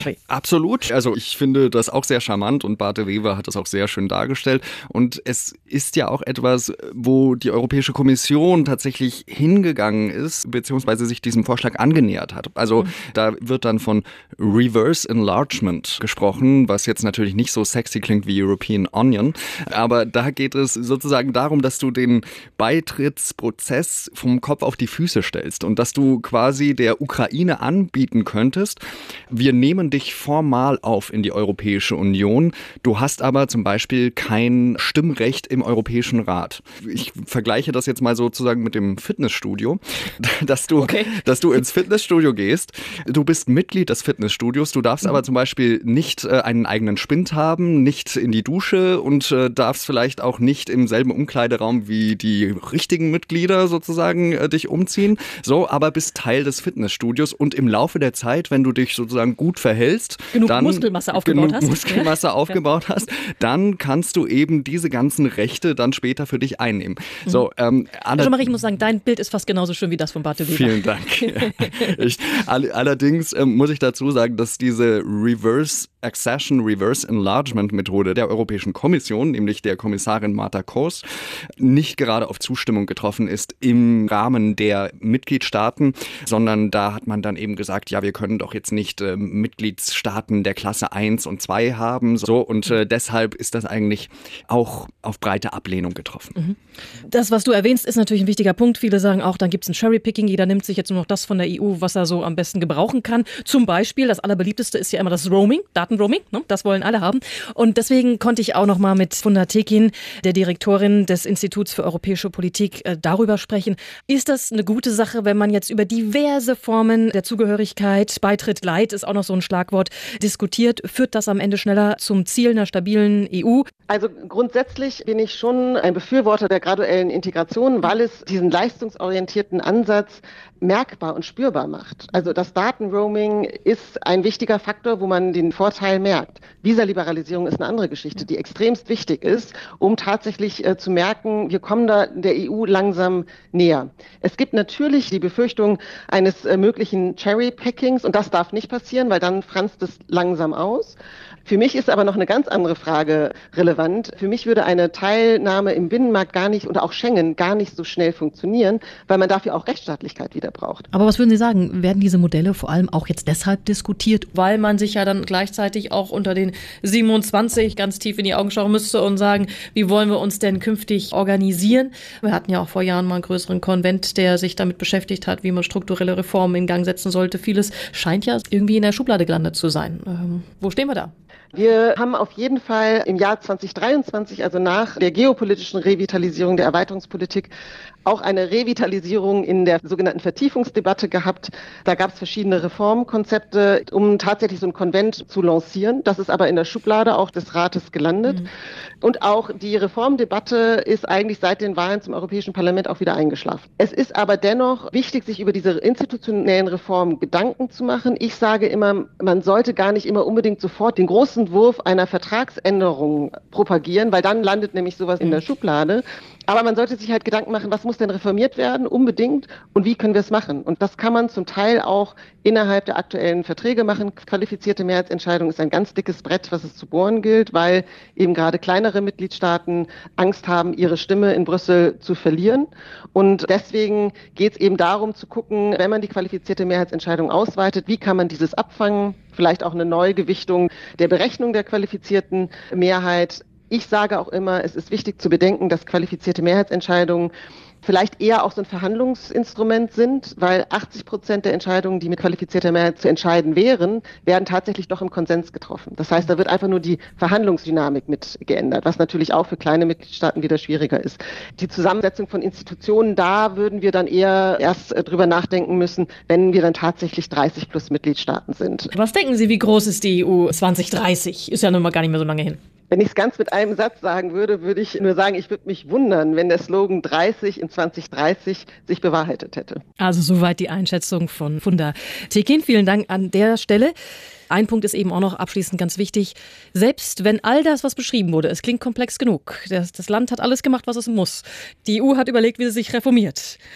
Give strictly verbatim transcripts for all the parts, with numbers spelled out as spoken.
Absolut. Also ich finde das auch sehr charmant und Barte Wever hat das auch sehr schön dargestellt. Und es ist ja auch etwas, wo die Europäische Kommission tatsächlich hingegangen ist, beziehungsweise sich diesem Vorschlag angenähert hat. Also mhm. da wird dann von Reverse Enlargement gesprochen, was jetzt natürlich nicht so sexy klingt wie European Onion. Aber da geht es sozusagen darum, dass du den Beitrittsprozess vom Kopf auf die Füße stellst und dass du quasi der Ukraine anbieten könntest, wir nehmen dich formal auf in die Europäische Union. Du hast aber zum Beispiel kein Stimmrecht im Europäischen Rat. Ich vergleiche das jetzt mal sozusagen mit dem Fitnessstudio, dass du, okay. dass du ins Fitnessstudio gehst. Du bist Mitglied des Fitnessstudios. Du darfst mhm. aber zum Beispiel nicht äh, einen eigenen Spind haben, nicht in die Dusche und äh, darfst vielleicht auch nicht im selben Umkleideraum wie die richtigen Mitglieder sozusagen äh, dich umziehen. So, aber bist Teil des Fitnessstudios und im Laufe der Zeit, wenn du dich sozusagen gut verhältst, genug dann Muskelmasse aufgebaut genug hast, Muskelmasse ja. aufgebaut hast, dann kannst du eben diese ganzen Rechte dann später für dich einnehmen. Mhm. So, ähm, also Marie, ich muss sagen, dein Bild ist fast genauso schön wie das von Barte Wever. Vielen Dank. ich, all, allerdings ähm, muss ich dazu sagen, dass diese Reverse Accession, Reverse Enlargement Methode der Europäischen Kommission, nämlich der Kommissarin Marta Kroes, nicht gerade auf Zustimmung getroffen ist im Rahmen der Mitgliedstaaten, sondern da hat man dann eben gesagt, ja, wir können doch jetzt nicht äh, Mitgliedstaaten der Klasse eins und zwei haben. So, und äh, deshalb ist das eigentlich auch auf breite Ablehnung getroffen. Das, was du erwähnst, ist natürlich ein wichtiger Punkt. Viele sagen auch, dann gibt es ein Cherrypicking. Jeder nimmt sich jetzt nur noch das von der E U, was er so am besten gebrauchen kann. Zum Beispiel, das allerbeliebteste ist ja immer das Roaming, Datenroaming. Ne? Das wollen alle haben. Und deswegen konnte ich auch noch mal mit Funda Tekin, der Direktorin des Instituts für europäische Politik, äh, darüber sprechen. Ist das eine gute Sache, wenn man jetzt über diverse Formen der Zugehörigkeit, Beitritt Light ist auch noch so ein Schlagwort, diskutiert? Führt das am Ende schneller zum Ziel einer stabilen E U? Also grundsätzlich bin ich schon ein Befürworter der graduellen Integration, weil es diesen leistungsorientierten Ansatz merkbar und spürbar macht. Also das Datenroaming ist ein wichtiger Faktor, wo man den Vorteil merkt. Visaliberalisierung ist eine andere Geschichte, die extremst wichtig ist, um tatsächlich äh, zu merken, wir kommen da der E U langsam näher. Es gibt natürlich die Befürchtung eines äh, möglichen Cherry-Packings und das darf nicht passieren, weil dann franzt es langsam aus. Für mich ist aber noch eine ganz andere Frage relevant. Für mich würde eine Teilnahme im Binnenmarkt gar nicht oder auch Schengen gar nicht so schnell funktionieren, weil man dafür auch Rechtsstaatlichkeit wieder braucht. Aber was würden Sie sagen, werden diese Modelle vor allem auch jetzt deshalb diskutiert, weil man sich ja dann gleichzeitig auch unter den siebenundzwanzig ganz tief in die Augen schauen müsste und sagen, wie wollen wir uns denn künftig organisieren? Wir hatten ja auch vor Jahren mal einen größeren Konvent, der sich damit beschäftigt hat, wie man strukturelle Reformen in Gang setzen sollte. Vieles scheint ja irgendwie in der Schublade gelandet zu sein. Ähm, wo stehen wir da? Wir haben auf jeden Fall im Jahr zwanzig dreiundzwanzig, also nach der geopolitischen Revitalisierung der Erweiterungspolitik, auch eine Revitalisierung in der sogenannten Vertiefungsdebatte gehabt. Da gab es verschiedene Reformkonzepte, um tatsächlich so ein Konvent zu lancieren. Das ist aber in der Schublade auch des Rates gelandet. Mhm. Und auch die Reformdebatte ist eigentlich seit den Wahlen zum Europäischen Parlament auch wieder eingeschlafen. Es ist aber dennoch wichtig, sich über diese institutionellen Reformen Gedanken zu machen. Ich sage immer, man sollte gar nicht immer unbedingt sofort den großen Wurf einer Vertragsänderung propagieren, weil dann landet nämlich sowas in der Schublade. Aber man sollte sich halt Gedanken machen, was muss denn reformiert werden, unbedingt, und wie können wir es machen? Und das kann man zum Teil auch innerhalb der aktuellen Verträge machen. Qualifizierte Mehrheitsentscheidung ist ein ganz dickes Brett, was es zu bohren gilt, weil eben gerade kleinere Mitgliedstaaten Angst haben, ihre Stimme in Brüssel zu verlieren. Und deswegen geht es eben darum zu gucken, wenn man die qualifizierte Mehrheitsentscheidung ausweitet, wie kann man dieses abfangen? Vielleicht auch eine Neugewichtung der Berechnung der qualifizierten Mehrheit. Ich sage auch immer, es ist wichtig zu bedenken, dass qualifizierte Mehrheitsentscheidungen vielleicht eher auch so ein Verhandlungsinstrument sind, weil achtzig Prozent der Entscheidungen, die mit qualifizierter Mehrheit zu entscheiden wären, werden tatsächlich doch im Konsens getroffen. Das heißt, da wird einfach nur die Verhandlungsdynamik mit geändert, was natürlich auch für kleine Mitgliedstaaten wieder schwieriger ist. Die Zusammensetzung von Institutionen, da würden wir dann eher erst äh, drüber nachdenken müssen, wenn wir dann tatsächlich dreißig plus Mitgliedstaaten sind. Was denken Sie, wie groß ist die E U zwanzig dreißig? Ist ja nun mal gar nicht mehr so lange hin. Wenn ich es ganz mit einem Satz sagen würde, würde ich nur sagen, ich würde mich wundern, wenn der Slogan dreißig in zwanzig dreißig sich bewahrheitet hätte. Also soweit die Einschätzung von Funda Tekin. Vielen Dank an der Stelle. Ein Punkt ist eben auch noch abschließend ganz wichtig. Selbst wenn all das, was beschrieben wurde, es klingt komplex genug. Das, das Land hat alles gemacht, was es muss. Die E U hat überlegt, wie sie sich reformiert.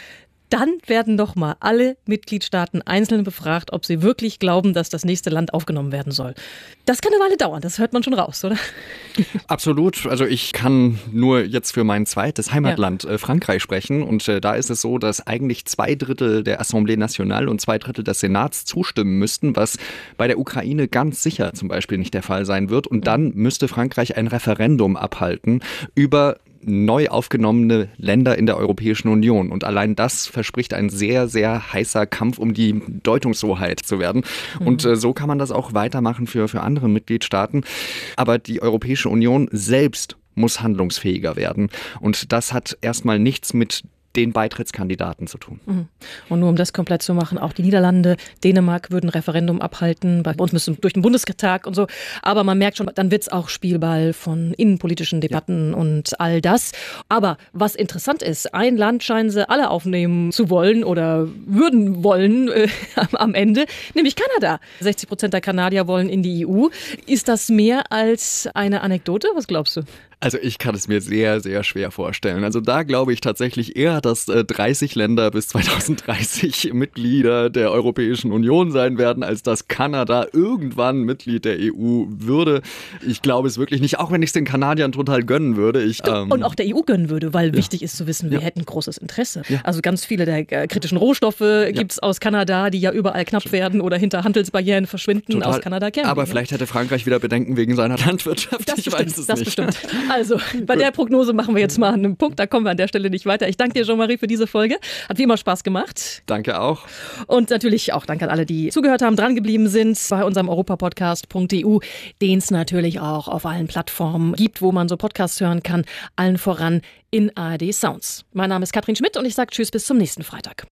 Dann werden doch mal alle Mitgliedstaaten einzeln befragt, ob sie wirklich glauben, dass das nächste Land aufgenommen werden soll. Das kann eine Weile dauern, das hört man schon raus, oder? Absolut. Also ich kann nur jetzt für mein zweites Heimatland ja. Frankreich sprechen. Und äh, da ist es so, dass eigentlich zwei Drittel der Assemblée Nationale und zwei Drittel des Senats zustimmen müssten, was bei der Ukraine ganz sicher zum Beispiel nicht der Fall sein wird. Und dann müsste Frankreich ein Referendum abhalten über neu aufgenommene Länder in der Europäischen Union. Und allein das verspricht ein sehr, sehr heißer Kampf um die Deutungshoheit zu werden. Mhm. Und äh, so kann man das auch weitermachen für, für andere Mitgliedstaaten. Aber die Europäische Union selbst muss handlungsfähiger werden. Und das hat erstmal nichts mit den Beitrittskandidaten zu tun. Und nur um das komplett zu machen, auch die Niederlande, Dänemark würden Referendum abhalten, bei uns müssen durch den Bundestag und so, aber man merkt schon, dann wird es auch Spielball von innenpolitischen Debatten ja. und all das. Aber was interessant ist, ein Land scheinen sie alle aufnehmen zu wollen oder würden wollen äh, am Ende, nämlich Kanada. sechzig Prozent der Kanadier wollen in die E U. Ist das mehr als eine Anekdote? Was glaubst du? Also ich kann es mir sehr, sehr schwer vorstellen. Also da glaube ich tatsächlich eher, dass äh, dreißig Länder bis zweitausenddreißig Mitglieder der Europäischen Union sein werden, als dass Kanada irgendwann Mitglied der E U würde. Ich glaube es wirklich nicht, auch wenn ich es den Kanadiern total gönnen würde. Ich, ähm, Und auch der E U gönnen würde, weil ja. wichtig ist zu wissen, wir ja. hätten großes Interesse. Ja. Also ganz viele der äh, kritischen Rohstoffe ja. gibt es aus Kanada, die ja überall knapp werden oder hinter Handelsbarrieren verschwinden. Total. Aus Kanada kämen. Aber vielleicht hätte Frankreich wieder Bedenken wegen seiner Landwirtschaft. Das ich bestimmt, weiß es das nicht. Bestimmt. Also, bei der Prognose machen wir jetzt mal einen Punkt, da kommen wir an der Stelle nicht weiter. Ich danke dir, Jean-Marie, für diese Folge. Hat wie immer Spaß gemacht. Danke auch. Und natürlich auch danke an alle, die zugehört haben, dran geblieben sind bei unserem europapodcast punkt e u, den es natürlich auch auf allen Plattformen gibt, wo man so Podcasts hören kann, allen voran in A R D Sounds. Mein Name ist Katrin Schmidt und ich sage Tschüss bis zum nächsten Freitag.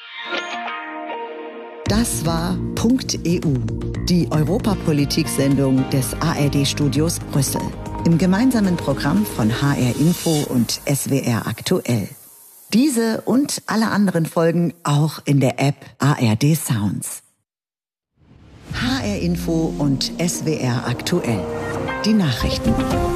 Das war Punkt E U, die Europapolitik-Sendung des A R D-Studios Brüssel. Im gemeinsamen Programm von H R Info und S W R Aktuell. Diese und alle anderen Folgen auch in der App A R D Sounds. H R Info und S W R Aktuell. Die Nachrichten.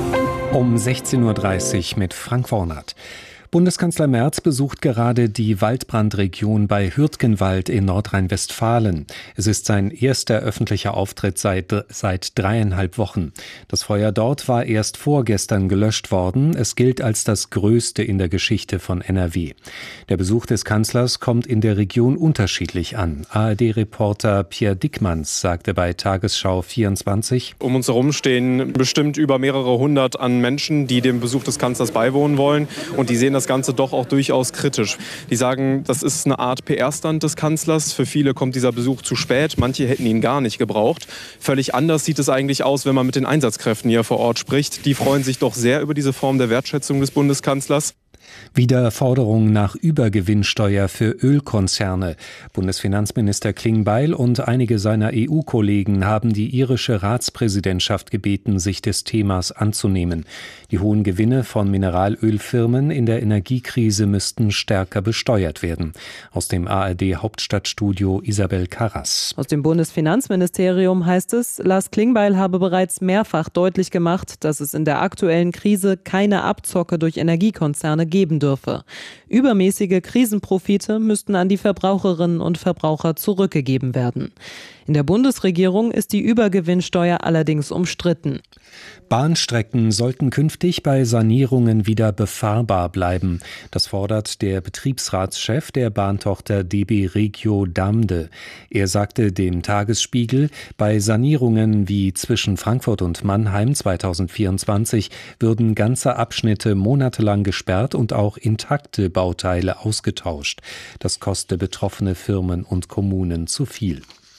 Um sechzehn Uhr dreißig mit Frank Wornert. Bundeskanzler Merz besucht gerade die Waldbrandregion bei Hürtgenwald in Nordrhein-Westfalen. Es ist sein erster öffentlicher Auftritt seit, seit dreieinhalb Wochen. Das Feuer dort war erst vorgestern gelöscht worden. Es gilt als das größte in der Geschichte von N R W. Der Besuch des Kanzlers kommt in der Region unterschiedlich an. A R D-Reporter Pierre Dickmanns sagte bei Tagesschau vierundzwanzig: Um uns herum stehen bestimmt über mehrere hundert an Menschen, die dem Besuch des Kanzlers beiwohnen wollen. Und die sehen das Ganze doch auch durchaus kritisch. Die sagen, das ist eine Art P R-Stand des Kanzlers. Für viele kommt dieser Besuch zu spät. Manche hätten ihn gar nicht gebraucht. Völlig anders sieht es eigentlich aus, wenn man mit den Einsatzkräften hier vor Ort spricht. Die freuen sich doch sehr über diese Form der Wertschätzung des Bundeskanzlers. Wieder Forderungen nach Übergewinnsteuer für Ölkonzerne. Bundesfinanzminister Klingbeil und einige seiner E U-Kollegen haben die irische Ratspräsidentschaft gebeten, sich des Themas anzunehmen. Die hohen Gewinne von Mineralölfirmen in der Energiekrise müssten stärker besteuert werden. Aus dem A R D-Hauptstadtstudio Isabel Karras. Aus dem Bundesfinanzministerium heißt es, Lars Klingbeil habe bereits mehrfach deutlich gemacht, dass es in der aktuellen Krise keine Abzocke durch Energiekonzerne geben dürfe. Übermäßige Krisenprofite müssten an die Verbraucherinnen und Verbraucher zurückgegeben werden. In der Bundesregierung ist die Übergewinnsteuer allerdings umstritten. Bahnstrecken sollten künftig bei Sanierungen wieder befahrbar bleiben. Das fordert der Betriebsratschef der Bahntochter D B Regio Damde. Er sagte dem Tagesspiegel, bei Sanierungen wie zwischen Frankfurt und Mannheim zweitausendvierundzwanzig würden ganze Abschnitte monatelang gesperrt und auch intakte Bauteile ausgetauscht. Das koste betroffene Firmen und Kommunen zu viel.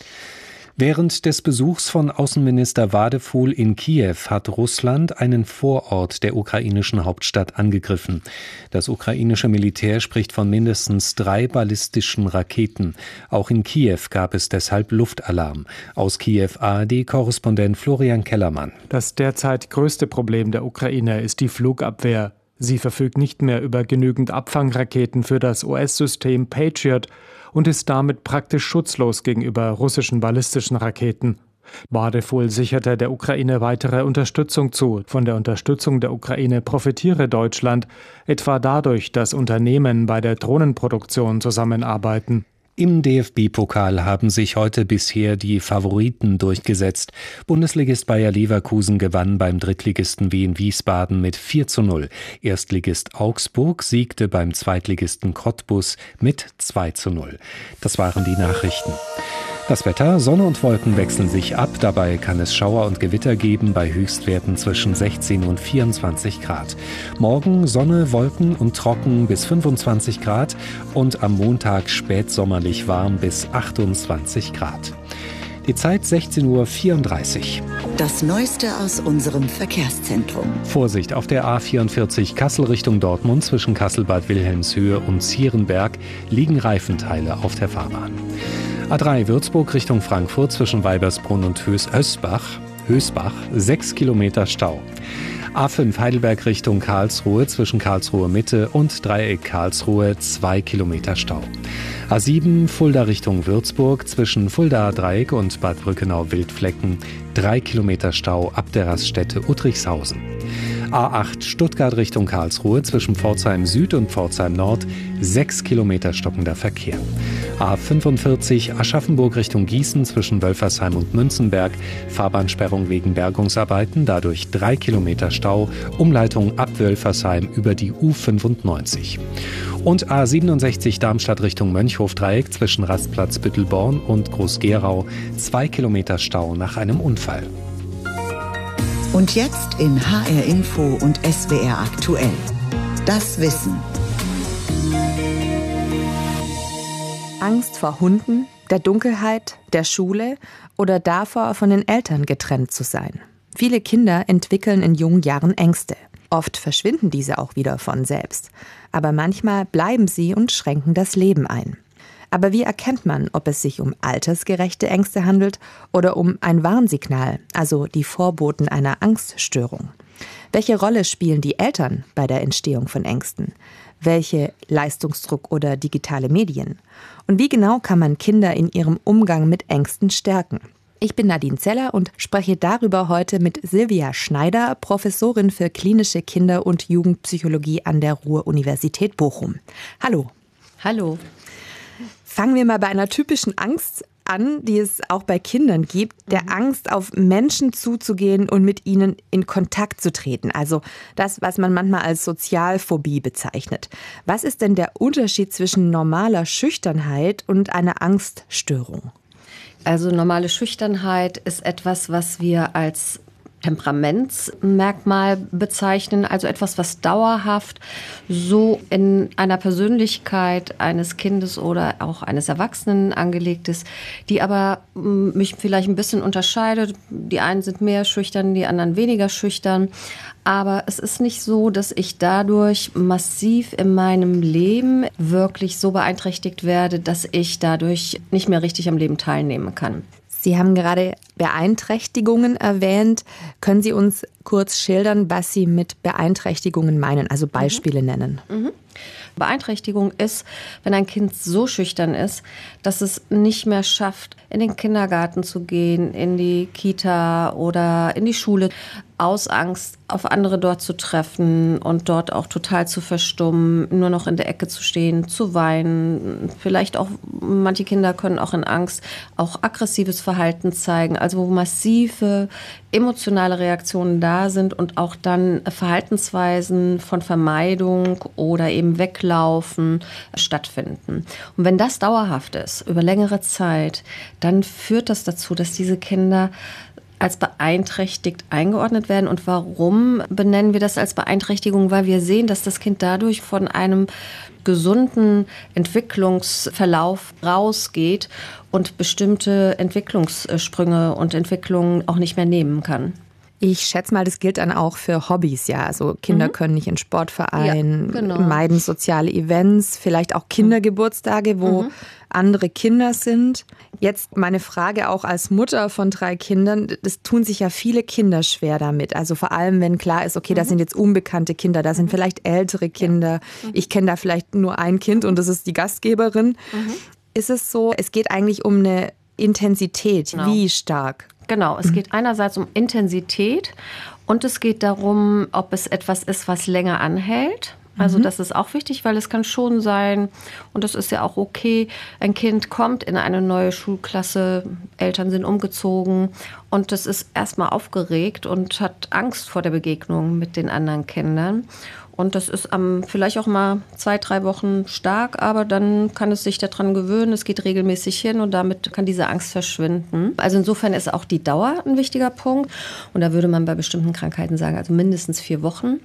Während des Besuchs von Außenminister Wadefuhl in Kiew hat Russland einen Vorort der ukrainischen Hauptstadt angegriffen. Das ukrainische Militär spricht von mindestens drei ballistischen Raketen. Auch in Kiew gab es deshalb Luftalarm. Aus Kiew A R D-Korrespondent Florian Kellermann. Das derzeit größte Problem der Ukrainer ist die Flugabwehr. Sie verfügt nicht mehr über genügend Abfangraketen für das U S-System Patriot und ist damit praktisch schutzlos gegenüber russischen ballistischen Raketen. Wadefuhl sicherte der Ukraine weitere Unterstützung zu. Von der Unterstützung der Ukraine profitiere Deutschland, etwa dadurch, dass Unternehmen bei der Drohnenproduktion zusammenarbeiten. Im D F B-Pokal haben sich heute bisher die Favoriten durchgesetzt. Bundesligist Bayer Leverkusen gewann beim Drittligisten Wien Wiesbaden mit vier zu null. Erstligist Augsburg siegte beim Zweitligisten Cottbus mit zwei zu null. Das waren die Nachrichten. Das Wetter: Sonne und Wolken wechseln sich ab. Dabei kann es Schauer und Gewitter geben bei Höchstwerten zwischen sechzehn und vierundzwanzig Grad. Morgen Sonne, Wolken und trocken bis fünfundzwanzig Grad und am Montag spätsommerlich warm bis achtundzwanzig Grad. Die Zeit sechzehn Uhr vierunddreißig. Das Neueste aus unserem Verkehrszentrum. Vorsicht auf der A vierundvierzig Kassel Richtung Dortmund zwischen Kassel-Bad Wilhelmshöhe und Zierenberg liegen Reifenteile auf der Fahrbahn. A drei Würzburg Richtung Frankfurt zwischen Weibersbrunn und Hösbach, Hösbach sechs Kilometer Stau. A fünf Heidelberg Richtung Karlsruhe zwischen Karlsruhe Mitte und Dreieck Karlsruhe zwei Kilometer Stau. A sieben Fulda Richtung Würzburg zwischen Fuldaer Dreieck und Bad Brückenau-Wildflecken drei Kilometer Stau ab der Raststätte Uttrichshausen. A acht Stuttgart Richtung Karlsruhe zwischen Pforzheim Süd und Pforzheim Nord sechs Kilometer stockender Verkehr. A fünfundvierzig Aschaffenburg Richtung Gießen zwischen Wölfersheim und Münzenberg Fahrbahnsperrung wegen Bergungsarbeiten, dadurch drei Kilometer Stau, Umleitung ab Wölfersheim über die U fünfundneunzig. Und A siebenundsechzig Darmstadt Richtung Mönchhof-Dreieck zwischen Rastplatz Büttelborn und Groß-Gerau zwei Kilometer Stau nach einem Unfall. Und jetzt in H R Info und S W R aktuell. Das Wissen. Angst vor Hunden, der Dunkelheit, der Schule oder davor, von den Eltern getrennt zu sein. Viele Kinder entwickeln in jungen Jahren Ängste. Oft verschwinden diese auch wieder von selbst. Aber manchmal bleiben sie und schränken das Leben ein. Aber wie erkennt man, ob es sich um altersgerechte Ängste handelt oder um ein Warnsignal, also die Vorboten einer Angststörung? Welche Rolle spielen die Eltern bei der Entstehung von Ängsten? Welche Leistungsdruck oder digitale Medien? Und wie genau kann man Kinder in ihrem Umgang mit Ängsten stärken? Ich bin Nadine Zeller und spreche darüber heute mit Silvia Schneider, Professorin für klinische Kinder- und Jugendpsychologie an der Ruhr-Universität Bochum. Hallo. Hallo. Fangen wir mal bei einer typischen Angst an, die es auch bei Kindern gibt, der Angst, auf Menschen zuzugehen und mit ihnen in Kontakt zu treten. Also das, was man manchmal als Sozialphobie bezeichnet. Was ist denn der Unterschied zwischen normaler Schüchternheit und einer Angststörung? Also normale Schüchternheit ist etwas, was wir als Temperamentsmerkmal bezeichnen, also etwas, was dauerhaft so in einer Persönlichkeit eines Kindes oder auch eines Erwachsenen angelegt ist, die aber mich vielleicht ein bisschen unterscheidet. Die einen sind mehr schüchtern, die anderen weniger schüchtern. Aber es ist nicht so, dass ich dadurch massiv in meinem Leben wirklich so beeinträchtigt werde, dass ich dadurch nicht mehr richtig am Leben teilnehmen kann. Sie haben gerade Beeinträchtigungen erwähnt. Können Sie uns kurz schildern, was Sie mit Beeinträchtigungen meinen, also Beispiele mhm. nennen? Mhm. Beeinträchtigung ist, wenn ein Kind so schüchtern ist, dass es nicht mehr schafft, in den Kindergarten zu gehen, in die Kita oder in die Schule, aus Angst auf andere dort zu treffen und dort auch total zu verstummen, nur noch in der Ecke zu stehen, zu weinen. Vielleicht auch, manche Kinder können auch in Angst auch aggressives Verhalten zeigen, also wo massive emotionale Reaktionen da sind und auch dann Verhaltensweisen von Vermeidung oder eben Weglaufen stattfinden. Und wenn das dauerhaft ist, über längere Zeit, dann führt das dazu, dass diese Kinder als beeinträchtigt eingeordnet werden. Und warum benennen wir das als Beeinträchtigung? Weil wir sehen, dass das Kind dadurch von einem gesunden Entwicklungsverlauf rausgeht und bestimmte Entwicklungssprünge und Entwicklungen auch nicht mehr nehmen kann. Ich schätze mal, das gilt dann auch für Hobbys, ja. Also Kinder mhm. können nicht in Sportvereinen, ja, genau. meiden soziale Events, vielleicht auch Kindergeburtstage, wo mhm. andere Kinder sind. Jetzt meine Frage auch als Mutter von drei Kindern, das tun sich ja viele Kinder schwer damit. Also vor allem, wenn klar ist, okay, mhm. da sind jetzt unbekannte Kinder, da sind vielleicht ältere Kinder. Ja. Mhm. Ich kenne da vielleicht nur ein Kind und das ist die Gastgeberin. Mhm. Ist es so, es geht eigentlich um eine Intensität, genau. Wie stark? Genau, es mhm. geht einerseits um Intensität und es geht darum, ob es etwas ist, was länger anhält. Also das ist auch wichtig, weil es kann schon sein, und das ist ja auch okay, ein Kind kommt in eine neue Schulklasse, Eltern sind umgezogen und das ist erstmal aufgeregt und hat Angst vor der Begegnung mit den anderen Kindern. Und das ist um, vielleicht auch mal zwei, drei Wochen stark, aber dann kann es sich daran gewöhnen, es geht regelmäßig hin und damit kann diese Angst verschwinden. Also insofern ist auch die Dauer ein wichtiger Punkt und da würde man bei bestimmten Krankheiten sagen, also mindestens vier Wochen.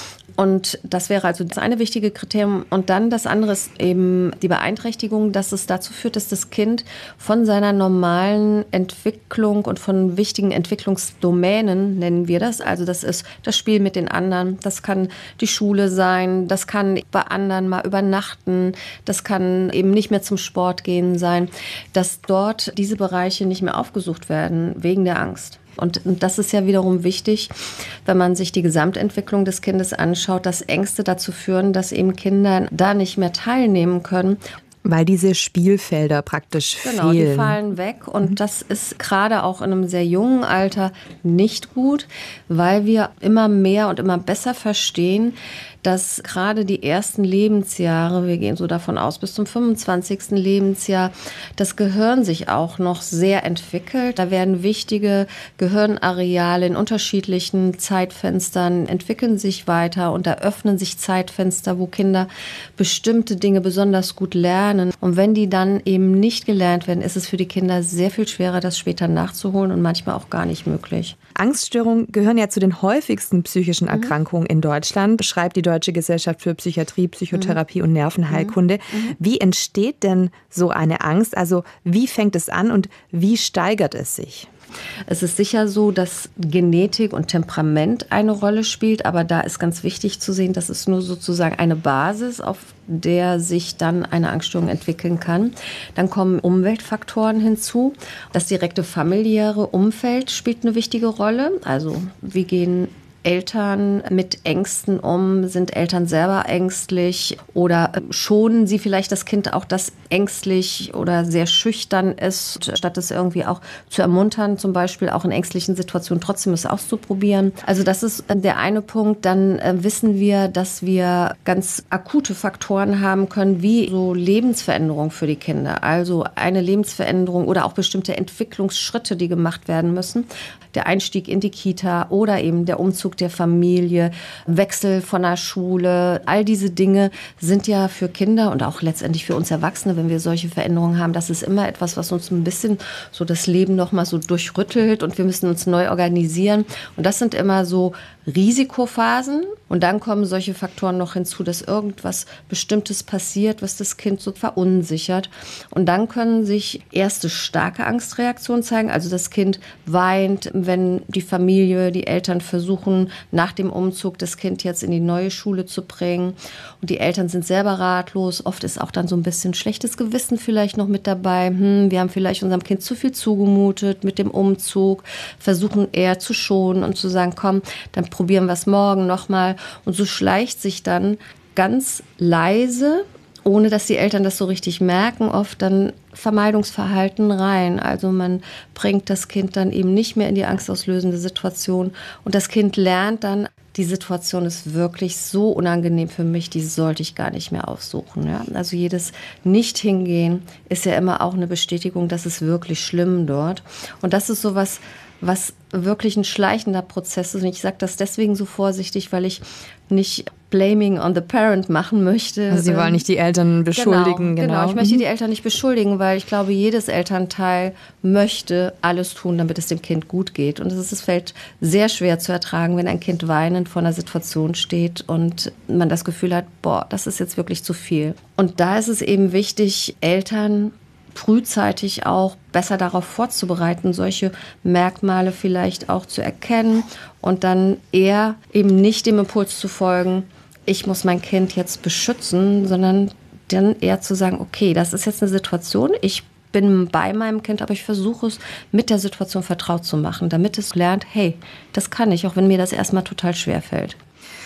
Und das wäre also das eine wichtige Kriterium. Und dann das andere ist eben die Beeinträchtigung, dass es dazu führt, dass das Kind von seiner normalen Entwicklung und von wichtigen Entwicklungsdomänen, nennen wir das, also das ist das Spiel mit den anderen, das kann die Schule sein, das kann bei anderen mal übernachten, das kann eben nicht mehr zum Sport gehen sein, dass dort diese Bereiche nicht mehr aufgesucht werden wegen der Angst. Und das ist ja wiederum wichtig, wenn man sich die Gesamtentwicklung des Kindes anschaut, dass Ängste dazu führen, dass eben Kinder da nicht mehr teilnehmen können. Weil diese Spielfelder praktisch genau, fehlen. Genau, die fallen weg und mhm. das ist gerade auch in einem sehr jungen Alter nicht gut, weil wir immer mehr und immer besser verstehen, dass gerade die ersten Lebensjahre, wir gehen so davon aus, bis zum fünfundzwanzigsten Lebensjahr, das Gehirn sich auch noch sehr entwickelt. Da werden wichtige Gehirnareale in unterschiedlichen Zeitfenstern entwickeln sich weiter und da öffnen sich Zeitfenster, wo Kinder bestimmte Dinge besonders gut lernen. Und wenn die dann eben nicht gelernt werden, ist es für die Kinder sehr viel schwerer, das später nachzuholen und manchmal auch gar nicht möglich. Angststörungen gehören ja zu den häufigsten psychischen Erkrankungen mhm. in Deutschland, schreibt die Deutsche Gesellschaft für Psychiatrie, Psychotherapie mhm. und Nervenheilkunde. Mhm. Wie entsteht denn so eine Angst? Also wie fängt es an und wie steigert es sich? Es ist sicher so, dass Genetik und Temperament eine Rolle spielt, aber da ist ganz wichtig zu sehen, dass es nur sozusagen eine Basis, auf der sich dann eine Angststörung entwickeln kann. Dann kommen Umweltfaktoren hinzu. Das direkte familiäre Umfeld spielt eine wichtige Rolle. Also wie gehen Eltern mit Ängsten um? Sind Eltern selber ängstlich oder schonen sie vielleicht das Kind auch, das ängstlich oder sehr schüchtern ist, statt es irgendwie auch zu ermuntern, zum Beispiel auch in ängstlichen Situationen trotzdem es auszuprobieren? Also das ist der eine Punkt. Dann wissen wir, dass wir ganz akute Faktoren haben können, wie so Lebensveränderung für die Kinder. Also eine Lebensveränderung oder auch bestimmte Entwicklungsschritte, die gemacht werden müssen. Der Einstieg in die Kita oder eben der Umzug der Familie, Wechsel von der Schule, all diese Dinge sind ja für Kinder und auch letztendlich für uns Erwachsene, wenn wir solche Veränderungen haben, das ist immer etwas, was uns ein bisschen so das Leben nochmal so durchrüttelt und wir müssen uns neu organisieren. Und das sind immer so Risikophasen und dann kommen solche Faktoren noch hinzu, dass irgendwas Bestimmtes passiert, was das Kind so verunsichert. Und dann können sich erste starke Angstreaktionen zeigen. Also das Kind weint, wenn die Familie, die Eltern versuchen, nach dem Umzug das Kind jetzt in die neue Schule zu bringen. Und die Eltern sind selber ratlos. Oft ist auch dann so ein bisschen schlechtes Gewissen vielleicht noch mit dabei. Hm, wir haben vielleicht unserem Kind zu viel zugemutet mit dem Umzug, versuchen eher zu schonen und zu sagen, komm, dann probieren wir es morgen nochmal. Und so schleicht sich dann ganz leise, ohne dass die Eltern das so richtig merken, oft dann Vermeidungsverhalten rein. Also man bringt das Kind dann eben nicht mehr in die angstauslösende Situation. Und das Kind lernt dann, die Situation ist wirklich so unangenehm für mich, die sollte ich gar nicht mehr aufsuchen. Ja? Also jedes Nicht-Hingehen ist ja immer auch eine Bestätigung, dass es wirklich schlimm dort. Und das ist sowas, was wirklich ein schleichender Prozess ist. Und ich sage das deswegen so vorsichtig, weil ich nicht blaming on the parent machen möchte. Also Sie wollen nicht die Eltern beschuldigen. Genau, genau. genau. Ich möchte die Eltern nicht beschuldigen, weil ich glaube, jedes Elternteil möchte alles tun, damit es dem Kind gut geht. Und es fällt sehr schwer zu ertragen, wenn ein Kind weinend vor einer Situation steht und man das Gefühl hat, boah, das ist jetzt wirklich zu viel. Und da ist es eben wichtig, Eltern frühzeitig auch besser darauf vorzubereiten, solche Merkmale vielleicht auch zu erkennen und dann eher eben nicht dem Impuls zu folgen, ich muss mein Kind jetzt beschützen, sondern dann eher zu sagen, okay, das ist jetzt eine Situation, ich bin bei meinem Kind, aber ich versuche es mit der Situation vertraut zu machen, damit es lernt, hey, das kann ich, auch wenn mir das erstmal total schwer fällt.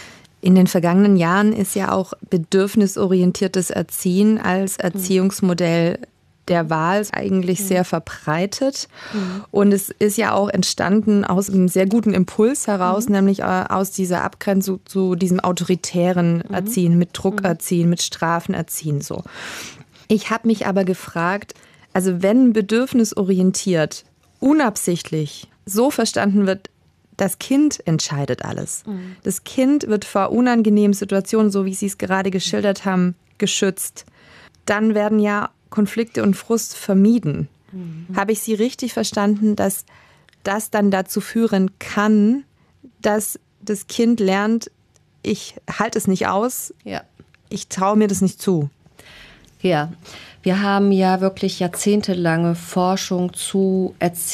In den vergangenen Jahren ist ja auch bedürfnisorientiertes Erziehen als Erziehungsmodell der Wahl eigentlich sehr verbreitet. Und es ist ja auch entstanden aus einem sehr guten Impuls heraus, mhm. nämlich aus dieser Abgrenzung zu diesem autoritären mhm. Erziehen, mit Druck erziehen, mit Strafen erziehen. So. Ich habe mich aber gefragt, also wenn bedürfnisorientiert, unabsichtlich so verstanden wird, das Kind entscheidet alles. Mhm. Das Kind wird vor unangenehmen Situationen, so wie Sie es gerade geschildert haben, geschützt. Dann werden ja Konflikte und Frust vermieden. Mhm. Habe ich Sie richtig verstanden, dass das dann dazu führen kann, dass das Kind lernt, ich halte es nicht aus, ja. ich traue mir das nicht zu? Ja, wir haben ja wirklich jahrzehntelange Forschung zu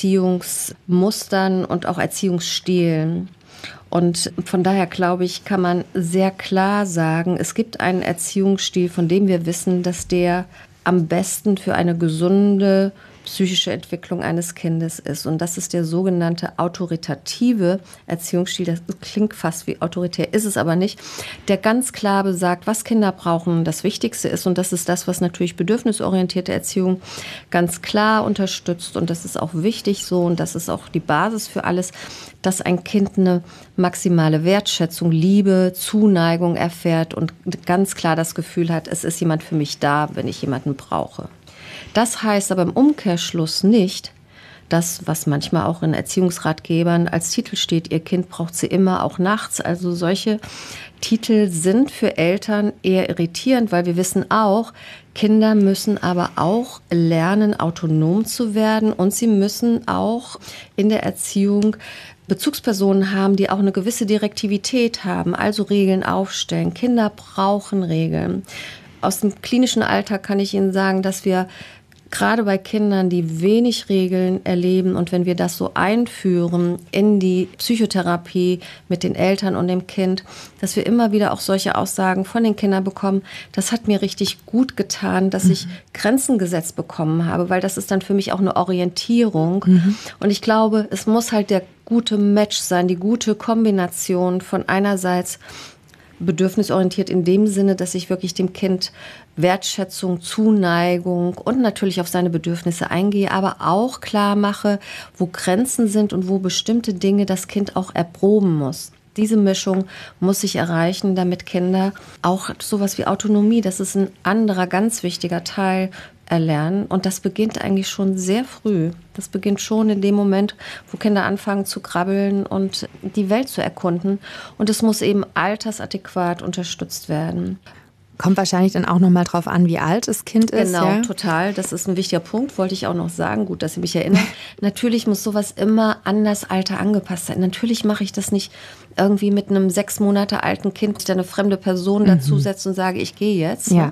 Erziehungsmustern und auch Erziehungsstilen. Und von daher, glaube ich, kann man sehr klar sagen, es gibt einen Erziehungsstil, von dem wir wissen, dass der am besten für eine gesunde psychische Entwicklung eines Kindes ist. Und das ist der sogenannte autoritative Erziehungsstil. Das klingt fast wie autoritär, ist es aber nicht. Der ganz klar besagt, was Kinder brauchen, das Wichtigste ist. Und das ist das, was natürlich bedürfnisorientierte Erziehung ganz klar unterstützt. Und das ist auch wichtig so. Und das ist auch die Basis für alles, dass ein Kind eine maximale Wertschätzung, Liebe, Zuneigung erfährt und ganz klar das Gefühl hat, es ist jemand für mich da, wenn ich jemanden brauche. Das heißt aber im Umkehrschluss nicht, das, was manchmal auch in Erziehungsratgebern als Titel steht, ihr Kind braucht sie immer, auch nachts. Also solche Titel sind für Eltern eher irritierend, weil wir wissen auch, Kinder müssen aber auch lernen, autonom zu werden und sie müssen auch in der Erziehung Bezugspersonen haben, die auch eine gewisse Direktivität haben, also Regeln aufstellen. Kinder brauchen Regeln. Aus dem klinischen Alltag kann ich Ihnen sagen, dass wir gerade bei Kindern, die wenig Regeln erleben und wenn wir das so einführen in die Psychotherapie mit den Eltern und dem Kind, dass wir immer wieder auch solche Aussagen von den Kindern bekommen, das hat mir richtig gut getan, dass ich Grenzen gesetzt bekommen habe, weil das ist dann für mich auch eine Orientierung. Mhm. Und ich glaube, es muss halt der gute Match sein, die gute Kombination von einerseits bedürfnisorientiert in dem Sinne, dass ich wirklich dem Kind Wertschätzung, Zuneigung und natürlich auf seine Bedürfnisse eingehe, aber auch klar mache, wo Grenzen sind und wo bestimmte Dinge das Kind auch erproben muss. Diese Mischung muss ich erreichen, damit Kinder auch sowas wie Autonomie, das ist ein anderer ganz wichtiger Teil, erlernen. Und das beginnt eigentlich schon sehr früh. Das beginnt schon in dem Moment, wo Kinder anfangen zu krabbeln und die Welt zu erkunden. Und es muss eben altersadäquat unterstützt werden. Kommt wahrscheinlich dann auch noch mal drauf an, wie alt das Kind ist. Genau, ja? Total. Das ist ein wichtiger Punkt, wollte ich auch noch sagen. Gut, dass Sie mich erinnern. Natürlich muss sowas immer an das Alter angepasst sein. Natürlich mache ich das nicht irgendwie mit einem sechs Monate alten Kind, der eine fremde Person mhm. dazusetzt und sage, ich gehe jetzt. Ja.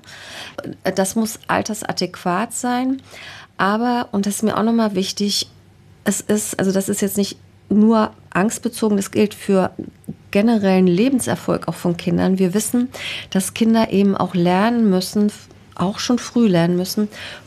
Das muss altersadäquat sein. Aber, und das ist mir auch noch mal wichtig, es ist, also das ist jetzt nicht nur angstbezogen, das gilt für generellen Lebenserfolg auch von Kindern. Wir wissen, dass Kinder eben auch lernen müssen, auch schon früh lernen müssen,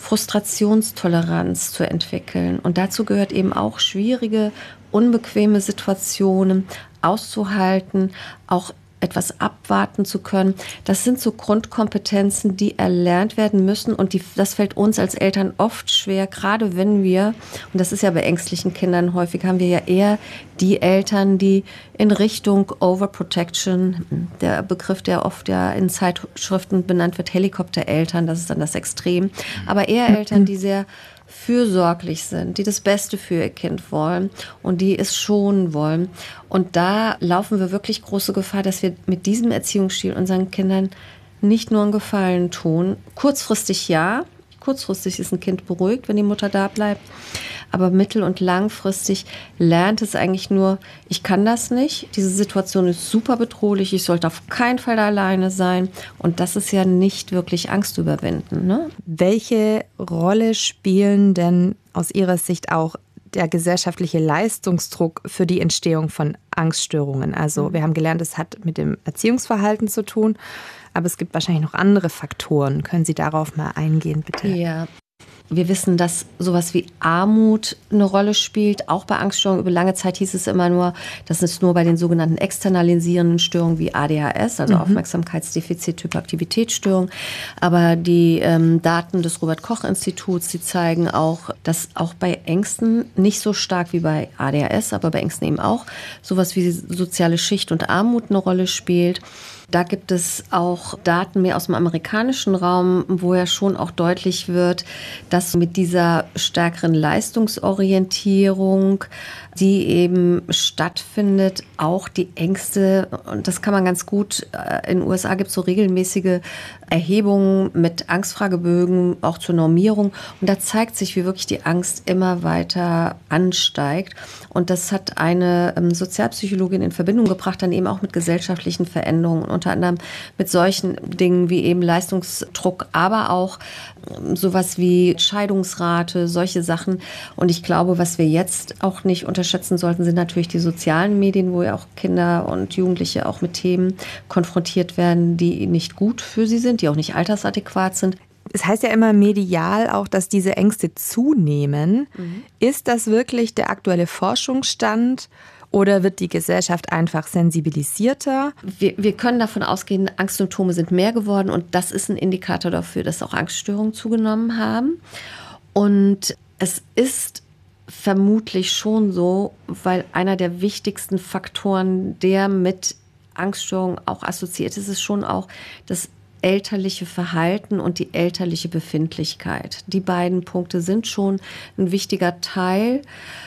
Frustrationstoleranz zu entwickeln. Und dazu gehört eben auch schwierige, unbequeme Situationen auszuhalten, auch etwas abwarten zu können. Das sind so Grundkompetenzen, die erlernt werden müssen und die, das fällt uns als Eltern oft schwer, gerade wenn wir, und das ist ja bei ängstlichen Kindern häufig, haben wir ja eher die Eltern, die in Richtung Overprotection, der Begriff, der oft ja in Zeitschriften benannt wird, Helikoptereltern, das ist dann das Extrem, aber eher Eltern, die sehr fürsorglich sind, die das Beste für ihr Kind wollen und die es schonen wollen. Und da laufen wir wirklich große Gefahr, dass wir mit diesem Erziehungsstil unseren Kindern nicht nur einen Gefallen tun. Kurzfristig ja, kurzfristig ist ein Kind beruhigt, wenn die Mutter da bleibt, aber mittel- und langfristig lernt es eigentlich nur, ich kann das nicht, diese Situation ist super bedrohlich, ich sollte auf keinen Fall da alleine sein und das ist ja nicht wirklich Angst überwinden. Ne? Welche Rolle spielen denn aus Ihrer Sicht auch der gesellschaftliche Leistungsdruck für die Entstehung von Angststörungen? Also wir haben gelernt, es hat mit dem Erziehungsverhalten zu tun, aber es gibt wahrscheinlich noch andere Faktoren. Können Sie darauf mal eingehen, bitte? Ja. Wir wissen, dass sowas wie Armut eine Rolle spielt, auch bei Angststörungen. Über lange Zeit hieß es immer nur, das ist nur bei den sogenannten externalisierenden Störungen wie A D H S, also mhm. Aufmerksamkeitsdefizit-Hyperaktivitätsstörung. Aber die ähm, Daten des Robert-Koch-Instituts, die zeigen auch, dass auch bei Ängsten, nicht so stark wie bei A D H S, aber bei Ängsten eben auch, sowas wie soziale Schicht und Armut eine Rolle spielt. Da gibt es auch Daten mehr aus dem amerikanischen Raum, wo ja schon auch deutlich wird, dass mit dieser stärkeren Leistungsorientierung, die eben stattfindet, auch die Ängste, und das kann man ganz gut, in den U S A gibt es so regelmäßige Erhebungen mit Angstfragebögen, auch zur Normierung. Und da zeigt sich, wie wirklich die Angst immer weiter ansteigt. Und das hat eine Sozialpsychologin in Verbindung gebracht, dann eben auch mit gesellschaftlichen Veränderungen, unter anderem mit solchen Dingen wie eben Leistungsdruck, aber auch sowas wie Scheidungsrate, solche Sachen. Und ich glaube, was wir jetzt auch nicht unterschätzen sollten, sind natürlich die sozialen Medien, wo ja auch Kinder und Jugendliche auch mit Themen konfrontiert werden, die nicht gut für sie sind, die auch nicht altersadäquat sind. Es heißt ja immer medial auch, dass diese Ängste zunehmen. Mhm. Ist das wirklich der aktuelle Forschungsstand? Oder wird die Gesellschaft einfach sensibilisierter? Wir, wir können davon ausgehen, Angstsymptome sind mehr geworden und das ist ein Indikator dafür, dass auch Angststörungen zugenommen haben. Und es ist vermutlich schon so, weil einer der wichtigsten Faktoren, der mit Angststörungen auch assoziiert ist, ist schon auch das elterliche Verhalten und die elterliche Befindlichkeit. Die beiden Punkte sind schon ein wichtiger Teil.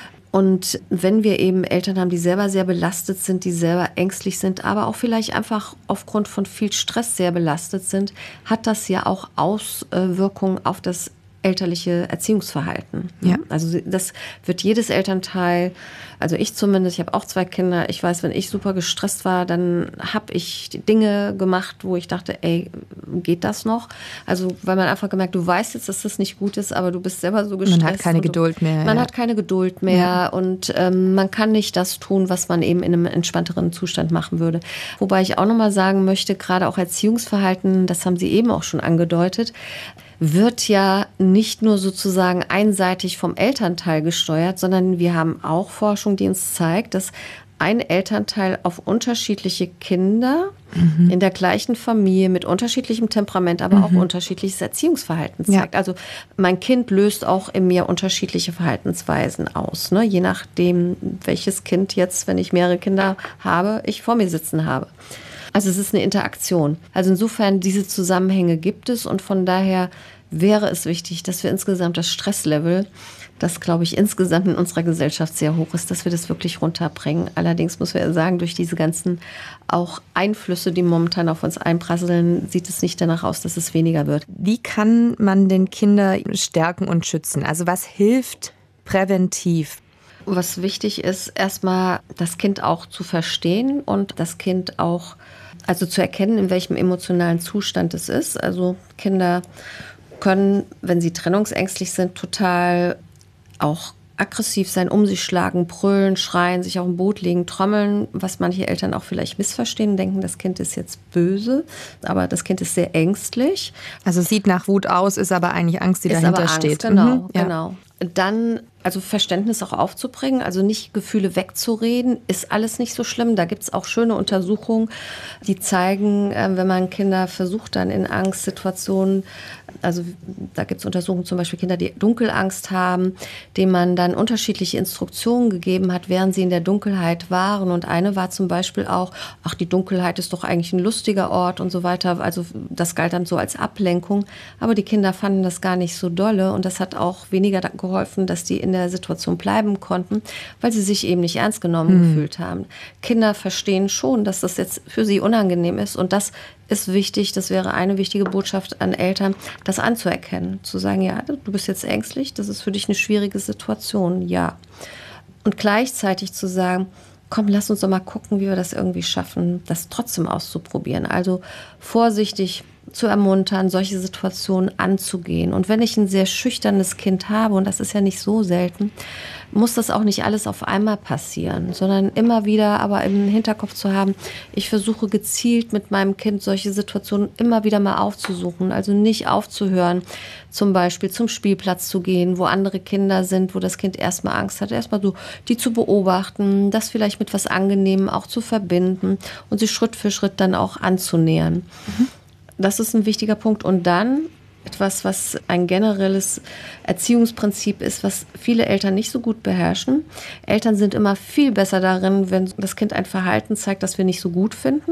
Und wenn wir eben Eltern haben, die selber sehr belastet sind, die selber ängstlich sind, aber auch vielleicht einfach aufgrund von viel Stress sehr belastet sind, hat das ja auch Auswirkungen auf das elterliche Erziehungsverhalten. Ja. Also das wird jedes Elternteil, also ich zumindest, ich habe auch zwei Kinder, ich weiß, wenn ich super gestresst war, dann habe ich Dinge gemacht, wo ich dachte, ey, geht das noch? Also weil man einfach gemerkt, du weißt jetzt, dass das nicht gut ist, aber du bist selber so gestresst. Man hat keine Geduld mehr. Man ja. hat keine Geduld mehr ja. und ähm, man kann nicht das tun, was man eben in einem entspannteren Zustand machen würde. Wobei ich auch nochmal sagen möchte, gerade auch Erziehungsverhalten, das haben Sie eben auch schon angedeutet, wird ja nicht nur sozusagen einseitig vom Elternteil gesteuert, sondern wir haben auch Forschung, die uns zeigt, dass ein Elternteil auf unterschiedliche Kinder mhm. in der gleichen Familie mit unterschiedlichem Temperament, aber mhm. auch unterschiedliches Erziehungsverhalten zeigt. Ja. Also mein Kind löst auch in mir unterschiedliche Verhaltensweisen aus, ne? Je nachdem, welches Kind jetzt, wenn ich mehrere Kinder habe, ich vor mir sitzen habe. Also es ist eine Interaktion. Also insofern, diese Zusammenhänge gibt es und von daher wäre es wichtig, dass wir insgesamt das Stresslevel, das, glaube ich, insgesamt in unserer Gesellschaft sehr hoch ist, dass wir das wirklich runterbringen. Allerdings muss man sagen, durch diese ganzen auch Einflüsse, die momentan auf uns einprasseln, sieht es nicht danach aus, dass es weniger wird. Wie kann man denn Kinder stärken und schützen? Also was hilft präventiv? Was wichtig ist, erstmal das Kind auch zu verstehen und das Kind auch, also zu erkennen, in welchem emotionalen Zustand es ist. Also Kinder können, wenn sie trennungsängstlich sind, total auch aggressiv sein, um sich schlagen, brüllen, schreien, sich auf dem Boot legen, trommeln, was manche Eltern auch vielleicht missverstehen, denken, das Kind ist jetzt böse, aber das Kind ist sehr ängstlich. Also es sieht nach Wut aus, ist aber eigentlich Angst, die ist dahinter aber Angst, steht. Genau, mhm, ja. genau. Dann also Verständnis auch aufzubringen, also nicht Gefühle wegzureden, ist alles nicht so schlimm. Da gibt es auch schöne Untersuchungen, die zeigen, wenn man Kinder versucht dann in Angstsituationen, also da gibt es Untersuchungen, zum Beispiel Kinder, die Dunkelangst haben, denen man dann unterschiedliche Instruktionen gegeben hat, während sie in der Dunkelheit waren. Und eine war zum Beispiel auch, ach, die Dunkelheit ist doch eigentlich ein lustiger Ort und so weiter. Also das galt dann so als Ablenkung. Aber die Kinder fanden das gar nicht so dolle und das hat auch weniger geholfen, dass die in der Situation bleiben konnten, weil sie sich eben nicht ernst genommen mhm. gefühlt haben. Kinder verstehen schon, dass das jetzt für sie unangenehm ist und das ist wichtig, das wäre eine wichtige Botschaft an Eltern, das anzuerkennen, zu sagen, ja, du bist jetzt ängstlich, das ist für dich eine schwierige Situation, ja. Und gleichzeitig zu sagen, komm, lass uns doch mal gucken, wie wir das irgendwie schaffen, das trotzdem auszuprobieren. Also vorsichtig zu ermuntern, solche Situationen anzugehen. Und wenn ich ein sehr schüchternes Kind habe, und das ist ja nicht so selten, muss das auch nicht alles auf einmal passieren, sondern immer wieder aber im Hinterkopf zu haben, ich versuche gezielt mit meinem Kind solche Situationen immer wieder mal aufzusuchen, also nicht aufzuhören, zum Beispiel zum Spielplatz zu gehen, wo andere Kinder sind, wo das Kind erstmal Angst hat, erstmal so die zu beobachten, das vielleicht mit was Angenehmem auch zu verbinden und sich Schritt für Schritt dann auch anzunähern. Mhm. Das ist ein wichtiger Punkt. Und dann etwas, was ein generelles Erziehungsprinzip ist, was viele Eltern nicht so gut beherrschen. Eltern sind immer viel besser darin, wenn das Kind ein Verhalten zeigt, das wir nicht so gut finden.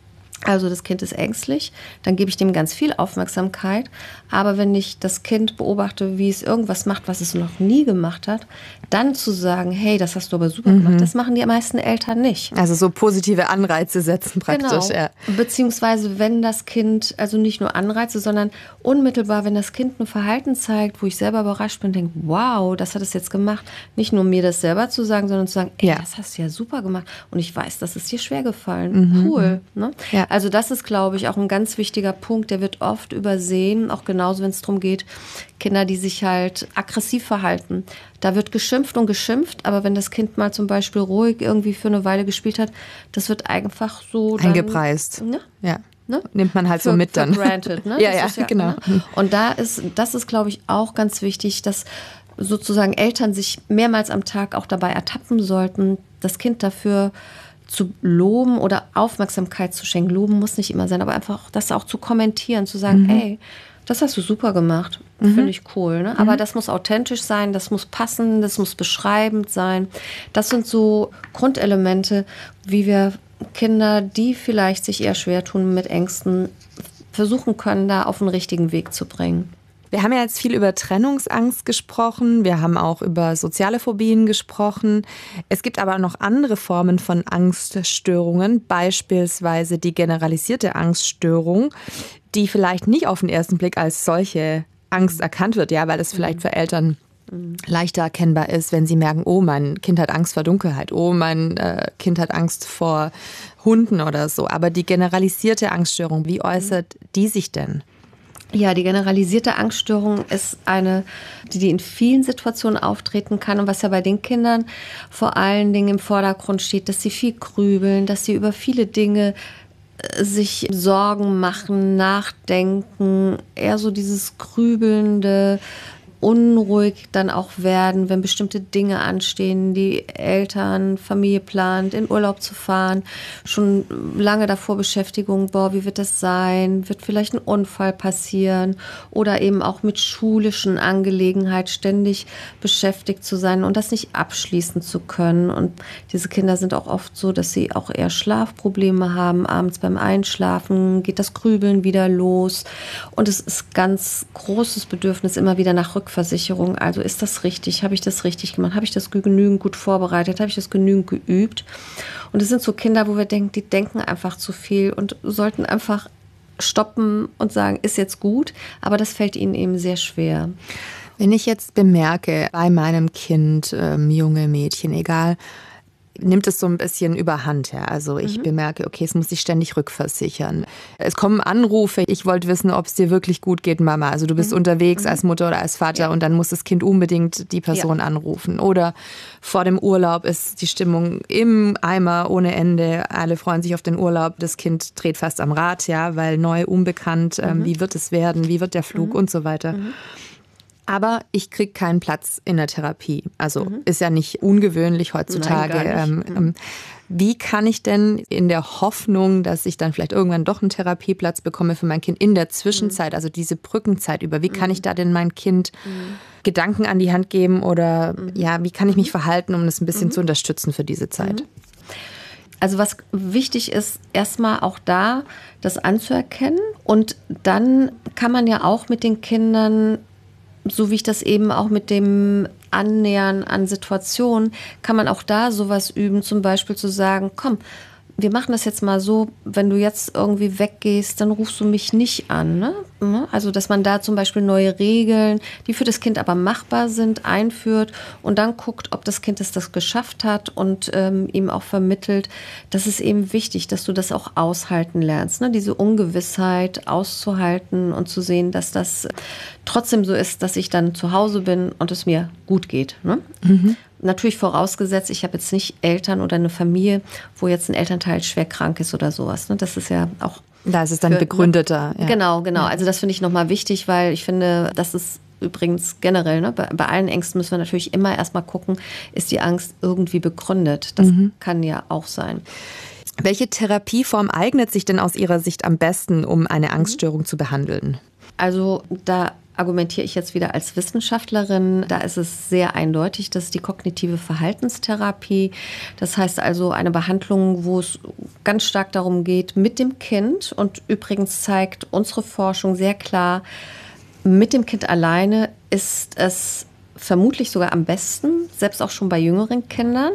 Also das Kind ist ängstlich, dann gebe ich dem ganz viel Aufmerksamkeit. Aber wenn ich das Kind beobachte, wie es irgendwas macht, was es noch nie gemacht hat, dann zu sagen, hey, das hast du aber super Mhm. gemacht, das machen die meisten Eltern nicht. Also so positive Anreize setzen praktisch. Genau. Ja. Beziehungsweise wenn das Kind, also nicht nur Anreize, sondern unmittelbar, wenn das Kind ein Verhalten zeigt, wo ich selber überrascht bin und denke, wow, das hat es jetzt gemacht. Nicht nur mir das selber zu sagen, sondern zu sagen, ey, Ja. das hast du ja super gemacht. Und ich weiß, das ist dir schwer gefallen. Mhm. Cool. Ne? Ja. Also das ist, glaube ich, auch ein ganz wichtiger Punkt, der wird oft übersehen, auch genauso, wenn es darum geht, Kinder, die sich halt aggressiv verhalten. Da wird geschimpft und geschimpft, aber wenn das Kind mal zum Beispiel ruhig irgendwie für eine Weile gespielt hat, das wird einfach so dann, Eingepreist. Ne? Ja. Ne? Nimmt man halt für, so mit dann. For granted, ne? Ja, Das ja, ist genau. Ne? Und da ist, das ist, glaube ich, auch ganz wichtig, dass sozusagen Eltern sich mehrmals am Tag auch dabei ertappen sollten, das Kind dafür zu loben oder Aufmerksamkeit zu schenken. Loben muss nicht immer sein, aber einfach das auch zu kommentieren, zu sagen, Mhm. ey, das hast du super gemacht. Mhm. Finde ich cool. Ne? Aber das muss authentisch sein, das muss passen, das muss beschreibend sein. Das sind so Grundelemente, wie wir Kinder, die vielleicht sich eher schwer tun mit Ängsten, versuchen können, da auf den richtigen Weg zu bringen. Wir haben ja jetzt viel über Trennungsangst gesprochen, wir haben auch über soziale Phobien gesprochen. Es gibt aber noch andere Formen von Angststörungen, beispielsweise die generalisierte Angststörung, die vielleicht nicht auf den ersten Blick als solche Angst erkannt wird, ja, weil es vielleicht für Eltern leichter erkennbar ist, wenn sie merken, oh, mein Kind hat Angst vor Dunkelheit, oh, mein äh, Kind hat Angst vor Hunden oder so. Aber die generalisierte Angststörung, wie äußert die sich denn? Ja, die generalisierte Angststörung ist eine, die, die in vielen Situationen auftreten kann und was ja bei den Kindern vor allen Dingen im Vordergrund steht, dass sie viel grübeln, dass sie über viele Dinge äh, sich Sorgen machen, nachdenken, eher so dieses grübelnde, unruhig dann auch werden, wenn bestimmte Dinge anstehen, die Eltern, Familie plant, in Urlaub zu fahren, schon lange davor Beschäftigung, boah, wie wird das sein, wird vielleicht ein Unfall passieren oder eben auch mit schulischen Angelegenheiten ständig beschäftigt zu sein und das nicht abschließen zu können. Und diese Kinder sind auch oft so, dass sie auch eher Schlafprobleme haben, abends beim Einschlafen geht das Grübeln wieder los und es ist ganz großes Bedürfnis immer wieder nach Rückversicherung. Also ist das richtig? Habe ich das richtig gemacht? Habe ich das genügend gut vorbereitet? Habe ich das genügend geübt? Und es sind so Kinder, wo wir denken, die denken einfach zu viel und sollten einfach stoppen und sagen, ist jetzt gut. Aber das fällt ihnen eben sehr schwer. Wenn ich jetzt bemerke, bei meinem Kind, ähm, junge Mädchen, egal, nimmt es so ein bisschen überhand. Ja? Also ich mhm. bemerke, okay, es muss sich ständig rückversichern. Es kommen Anrufe, ich wollte wissen, ob es dir wirklich gut geht, Mama. Also du bist mhm. unterwegs mhm. als Mutter oder als Vater ja. und dann muss das Kind unbedingt die Person ja. anrufen. Oder vor dem Urlaub ist die Stimmung im Eimer ohne Ende. Alle freuen sich auf den Urlaub. Das Kind dreht fast am Rad, ja, weil neu, unbekannt. Mhm. Ähm, wie wird es werden? Wie wird der Flug? Mhm. Und so weiter. Mhm. Aber ich kriege keinen Platz in der Therapie. Also mhm. ist ja nicht ungewöhnlich heutzutage. Nein, ähm, ähm, wie kann ich denn in der Hoffnung, dass ich dann vielleicht irgendwann doch einen Therapieplatz bekomme für mein Kind in der Zwischenzeit, mhm. also diese Brückenzeit über, wie kann ich da denn mein Kind mhm. Gedanken an die Hand geben oder mhm. ja, wie kann ich mich verhalten, um das ein bisschen mhm. zu unterstützen für diese Zeit? Mhm. Also was wichtig ist, erstmal auch da das anzuerkennen und dann kann man ja auch mit den Kindern, so wie ich das eben auch mit dem Annähern an Situationen, kann man auch da sowas üben, zum Beispiel zu sagen, komm, wir machen das jetzt mal so, wenn du jetzt irgendwie weggehst, dann rufst du mich nicht an. Ne? Also, dass man da zum Beispiel neue Regeln, die für das Kind aber machbar sind, einführt und dann guckt, ob das Kind es das geschafft hat und ähm, ihm auch vermittelt, das ist eben wichtig, dass du das auch aushalten lernst. Ne? Diese Ungewissheit auszuhalten und zu sehen, dass das trotzdem so ist, dass ich dann zu Hause bin und es mir gut geht. Ne? Mhm. Natürlich vorausgesetzt, ich habe jetzt nicht Eltern oder eine Familie, wo jetzt ein Elternteil schwer krank ist oder sowas. Ne? Das ist ja auch... Da ist es dann für, begründeter. Ja. Genau, genau. Also das finde ich nochmal wichtig, weil ich finde, das ist übrigens generell, ne, bei, bei allen Ängsten müssen wir natürlich immer erstmal gucken, ist die Angst irgendwie begründet? Das mhm. kann ja auch sein. Welche Therapieform eignet sich denn aus Ihrer Sicht am besten, um eine Angststörung zu behandeln? Also da argumentiere ich jetzt wieder als Wissenschaftlerin. Da ist es sehr eindeutig, das ist die kognitive Verhaltenstherapie. Das heißt also eine Behandlung, wo es ganz stark darum geht, mit dem Kind, und übrigens zeigt unsere Forschung sehr klar, mit dem Kind alleine ist es vermutlich sogar am besten, selbst auch schon bei jüngeren Kindern.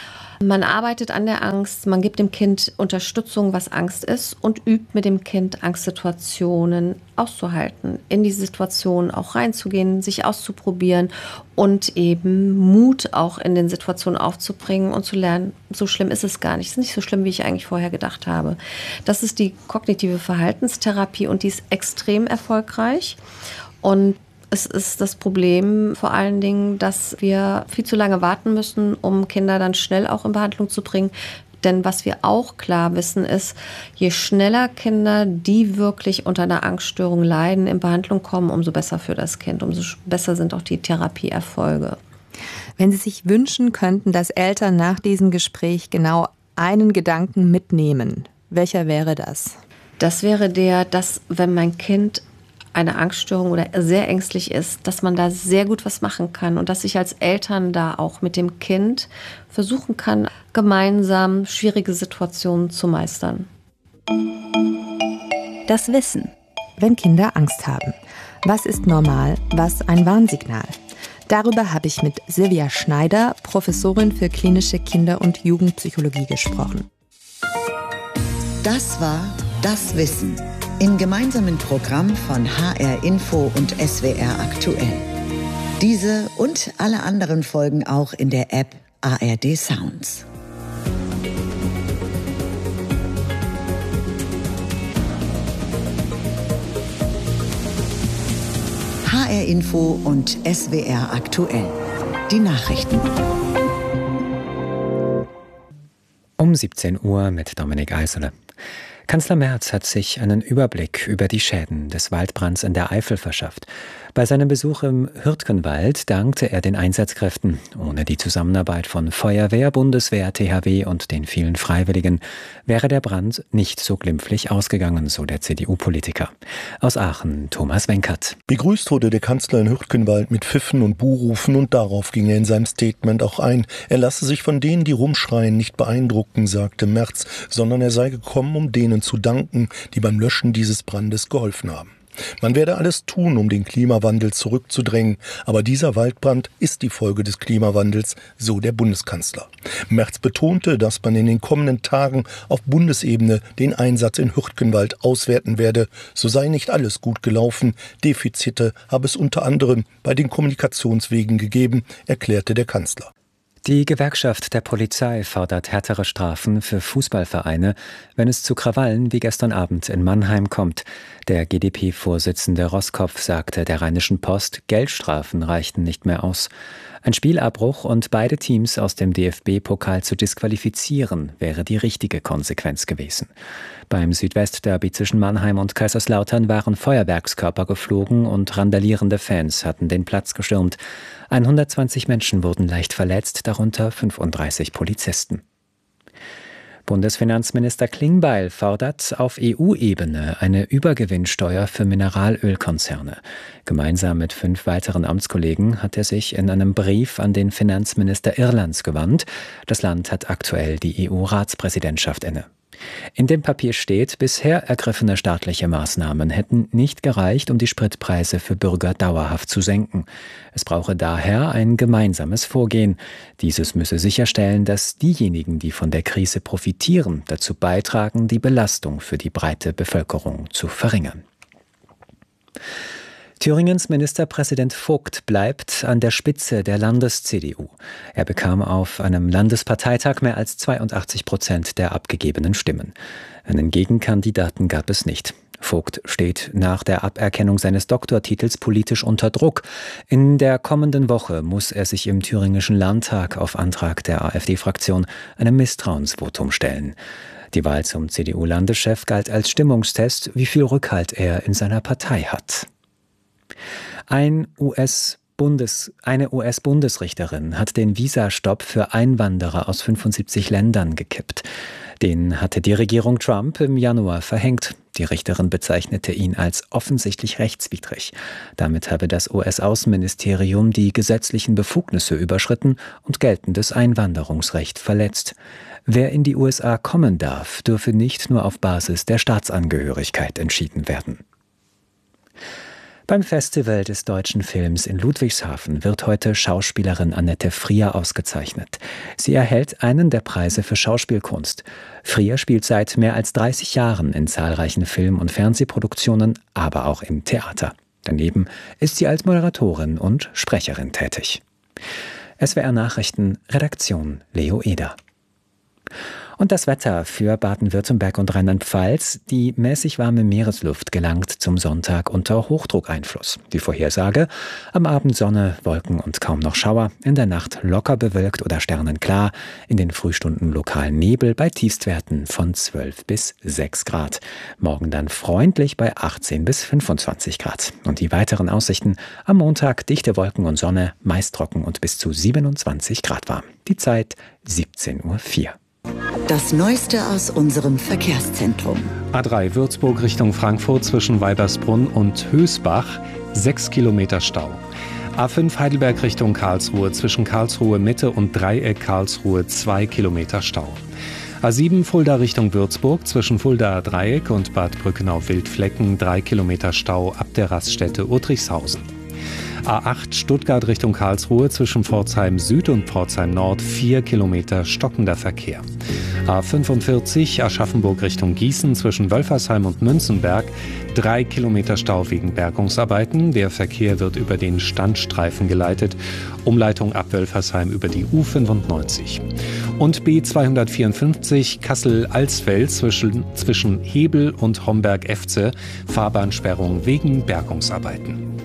Man arbeitet an der Angst, man gibt dem Kind Unterstützung, was Angst ist, und übt mit dem Kind Angstsituationen auszuhalten, in die Situation auch reinzugehen, sich auszuprobieren und eben Mut auch in den Situationen aufzubringen und zu lernen, so schlimm ist es gar nicht. Es ist nicht so schlimm, wie ich eigentlich vorher gedacht habe. Das ist die kognitive Verhaltenstherapie und die ist extrem erfolgreich. Und es ist das Problem vor allen Dingen, dass wir viel zu lange warten müssen, um Kinder dann schnell auch in Behandlung zu bringen. Denn was wir auch klar wissen ist, je schneller Kinder, die wirklich unter einer Angststörung leiden, in Behandlung kommen, umso besser für das Kind, umso besser sind auch die Therapieerfolge. Wenn Sie sich wünschen könnten, dass Eltern nach diesem Gespräch genau einen Gedanken mitnehmen, welcher wäre das? Das wäre der, dass wenn mein Kind eine Angststörung oder sehr ängstlich ist, dass man da sehr gut was machen kann und dass ich als Eltern da auch mit dem Kind versuchen kann, gemeinsam schwierige Situationen zu meistern. Das Wissen. Wenn Kinder Angst haben. Was ist normal, was ein Warnsignal? Darüber habe ich mit Silvia Schneider, Professorin für klinische Kinder- und Jugendpsychologie, gesprochen. Das war Das Wissen. Im gemeinsamen Programm von H R Info und S W R aktuell. Diese und alle anderen Folgen auch in der App A R D Sounds. H R Info und S W R aktuell. Die Nachrichten. Um siebzehn Uhr mit Dominik Eisele. Kanzler Merz hat sich einen Überblick über die Schäden des Waldbrands in der Eifel verschafft. Bei seinem Besuch im Hürtgenwald dankte er den Einsatzkräften. Ohne die Zusammenarbeit von Feuerwehr, Bundeswehr, T H W und den vielen Freiwilligen wäre der Brand nicht so glimpflich ausgegangen, so der C D U-Politiker. Aus Aachen, Thomas Wenkert. Begrüßt wurde der Kanzler in Hürtgenwald mit Pfiffen und Buhrufen, und darauf ging er in seinem Statement auch ein. Er lasse sich von denen, die rumschreien, nicht beeindrucken, sagte Merz, sondern er sei gekommen, um denen zu danken, die beim Löschen dieses Brandes geholfen haben. Man werde alles tun, um den Klimawandel zurückzudrängen, aber dieser Waldbrand ist die Folge des Klimawandels, so der Bundeskanzler. Merz betonte, dass man in den kommenden Tagen auf Bundesebene den Einsatz in Hürtgenwald auswerten werde. So sei nicht alles gut gelaufen, Defizite habe es unter anderem bei den Kommunikationswegen gegeben, erklärte der Kanzler. Die Gewerkschaft der Polizei fordert härtere Strafen für Fußballvereine, wenn es zu Krawallen wie gestern Abend in Mannheim kommt. Der G D P-Vorsitzende Roskopf sagte der Rheinischen Post, Geldstrafen reichten nicht mehr aus. Ein Spielabbruch und beide Teams aus dem D F B-Pokal zu disqualifizieren, wäre die richtige Konsequenz gewesen. Beim Südwestderby zwischen Mannheim und Kaiserslautern waren Feuerwerkskörper geflogen und randalierende Fans hatten den Platz gestürmt. hundertzwanzig Menschen wurden leicht verletzt, darunter fünfunddreißig Polizisten. Bundesfinanzminister Klingbeil fordert auf E U-Ebene eine Übergewinnsteuer für Mineralölkonzerne. Gemeinsam mit fünf weiteren Amtskollegen hat er sich in einem Brief an den Finanzminister Irlands gewandt. Das Land hat aktuell die E U-Ratspräsidentschaft inne. In dem Papier steht, bisher ergriffene staatliche Maßnahmen hätten nicht gereicht, um die Spritpreise für Bürger dauerhaft zu senken. Es brauche daher ein gemeinsames Vorgehen. Dieses müsse sicherstellen, dass diejenigen, die von der Krise profitieren, dazu beitragen, die Belastung für die breite Bevölkerung zu verringern. Thüringens Ministerpräsident Vogt bleibt an der Spitze der Landes-C D U. Er bekam auf einem Landesparteitag mehr als zweiundachtzig Prozent der abgegebenen Stimmen. Einen Gegenkandidaten gab es nicht. Vogt steht nach der Aberkennung seines Doktortitels politisch unter Druck. In der kommenden Woche muss er sich im Thüringischen Landtag auf Antrag der AfD-Fraktion einem Misstrauensvotum stellen. Die Wahl zum C D U-Landeschef galt als Stimmungstest, wie viel Rückhalt er in seiner Partei hat. Ein US-Bundes, eine U S-Bundesrichterin hat den Visastopp für Einwanderer aus fünfundsiebzig Ländern gekippt. Den hatte die Regierung Trump im Januar verhängt. Die Richterin bezeichnete ihn als offensichtlich rechtswidrig. Damit habe das U S-Außenministerium die gesetzlichen Befugnisse überschritten und geltendes Einwanderungsrecht verletzt. Wer in die U S A kommen darf, dürfe nicht nur auf Basis der Staatsangehörigkeit entschieden werden. Beim Festival des deutschen Films in Ludwigshafen wird heute Schauspielerin Annette Frier ausgezeichnet. Sie erhält einen der Preise für Schauspielkunst. Frier spielt seit mehr als dreißig Jahren in zahlreichen Film- und Fernsehproduktionen, aber auch im Theater. Daneben ist sie als Moderatorin und Sprecherin tätig. S W R Nachrichten, Redaktion Leo Eder. Und das Wetter für Baden-Württemberg und Rheinland-Pfalz. Die mäßig warme Meeresluft gelangt zum Sonntag unter Hochdruckeinfluss. Die Vorhersage: am Abend Sonne, Wolken und kaum noch Schauer. In der Nacht locker bewölkt oder sternenklar. In den Frühstunden lokal Nebel bei Tiefstwerten von zwölf bis sechs Grad. Morgen dann freundlich bei achtzehn bis fünfundzwanzig Grad. Und die weiteren Aussichten: am Montag dichte Wolken und Sonne, meist trocken und bis zu siebenundzwanzig Grad warm. Die Zeit siebzehn Uhr vier. Das Neueste aus unserem Verkehrszentrum. A drei Würzburg Richtung Frankfurt zwischen Weibersbrunn und Hösbach, sechs Kilometer Stau. A fünf Heidelberg Richtung Karlsruhe zwischen Karlsruhe Mitte und Dreieck Karlsruhe, zwei Kilometer Stau. A sieben Fulda Richtung Würzburg zwischen Fuldaer Dreieck und Bad Brückenau-Wildflecken, drei Kilometer Stau ab der Raststätte Urtrichshausen. A acht Stuttgart Richtung Karlsruhe zwischen Pforzheim Süd und Pforzheim Nord, vier Kilometer stockender Verkehr. A fünfundvierzig Aschaffenburg Richtung Gießen zwischen Wölfersheim und Münzenberg, drei Kilometer Stau wegen Bergungsarbeiten. Der Verkehr wird über den Standstreifen geleitet. Umleitung ab Wölfersheim über die U fünfundneunzig. Und B zweihundertvierundfünfzig Kassel-Alsfeld zwischen, zwischen Hebel und Homberg-Efze, Fahrbahnsperrung wegen Bergungsarbeiten.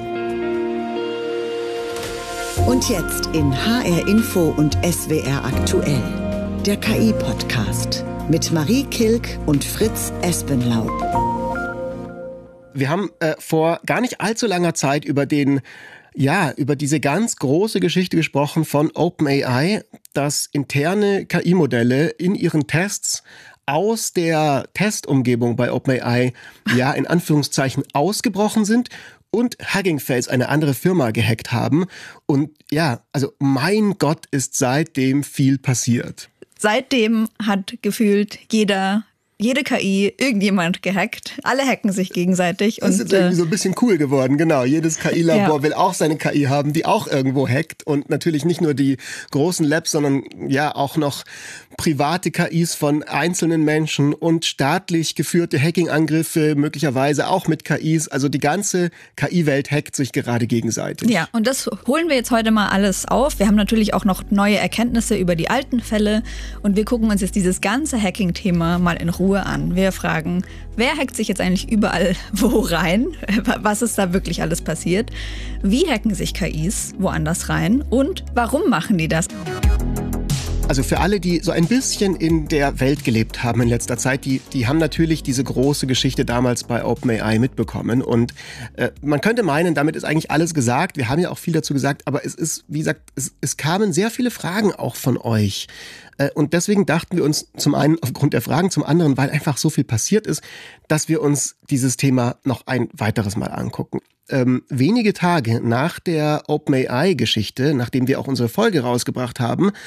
Und jetzt in H R Info und S W R aktuell. Der K I-Podcast mit Marie Kilk und Fritz Espenlaub. Wir haben äh, vor gar nicht allzu langer Zeit über den, ja, über diese ganz große Geschichte gesprochen von OpenAI, dass interne K I-Modelle in ihren Tests aus der Testumgebung bei OpenAI, ja, in Anführungszeichen ausgebrochen sind und Hugging Face, eine andere Firma, gehackt haben. Und ja, also mein Gott, ist seitdem viel passiert. Seitdem hat gefühlt jeder, jede K I irgendjemand gehackt. Alle hacken sich gegenseitig. Das und, ist irgendwie so ein bisschen cool geworden, genau. Jedes K I-Labor ja. will auch seine K I haben, die auch irgendwo hackt. Und natürlich nicht nur die großen Labs, sondern ja auch noch private K Is von einzelnen Menschen und staatlich geführte Hacking-Angriffe, möglicherweise auch mit K Is. Also die ganze K I-Welt hackt sich gerade gegenseitig. Ja, und das holen wir jetzt heute mal alles auf. Wir haben natürlich auch noch neue Erkenntnisse über die alten Fälle und wir gucken uns jetzt dieses ganze Hacking-Thema mal in Ruhe an. Wir fragen, wer hackt sich jetzt eigentlich überall wo rein? Was ist da wirklich alles passiert? Wie hacken sich K Is woanders rein? Und warum machen die das? Also für alle, die so ein bisschen in der Welt gelebt haben in letzter Zeit, die, die haben natürlich diese große Geschichte damals bei OpenAI mitbekommen. Und äh, man könnte meinen, damit ist eigentlich alles gesagt. Wir haben ja auch viel dazu gesagt, aber es ist, wie gesagt, es, es kamen sehr viele Fragen auch von euch. Äh, und deswegen dachten wir uns zum einen aufgrund der Fragen, zum anderen, weil einfach so viel passiert ist, dass wir uns dieses Thema noch ein weiteres Mal angucken. Ähm, wenige Tage nach der OpenAI-Geschichte, nachdem wir auch unsere Folge rausgebracht haben,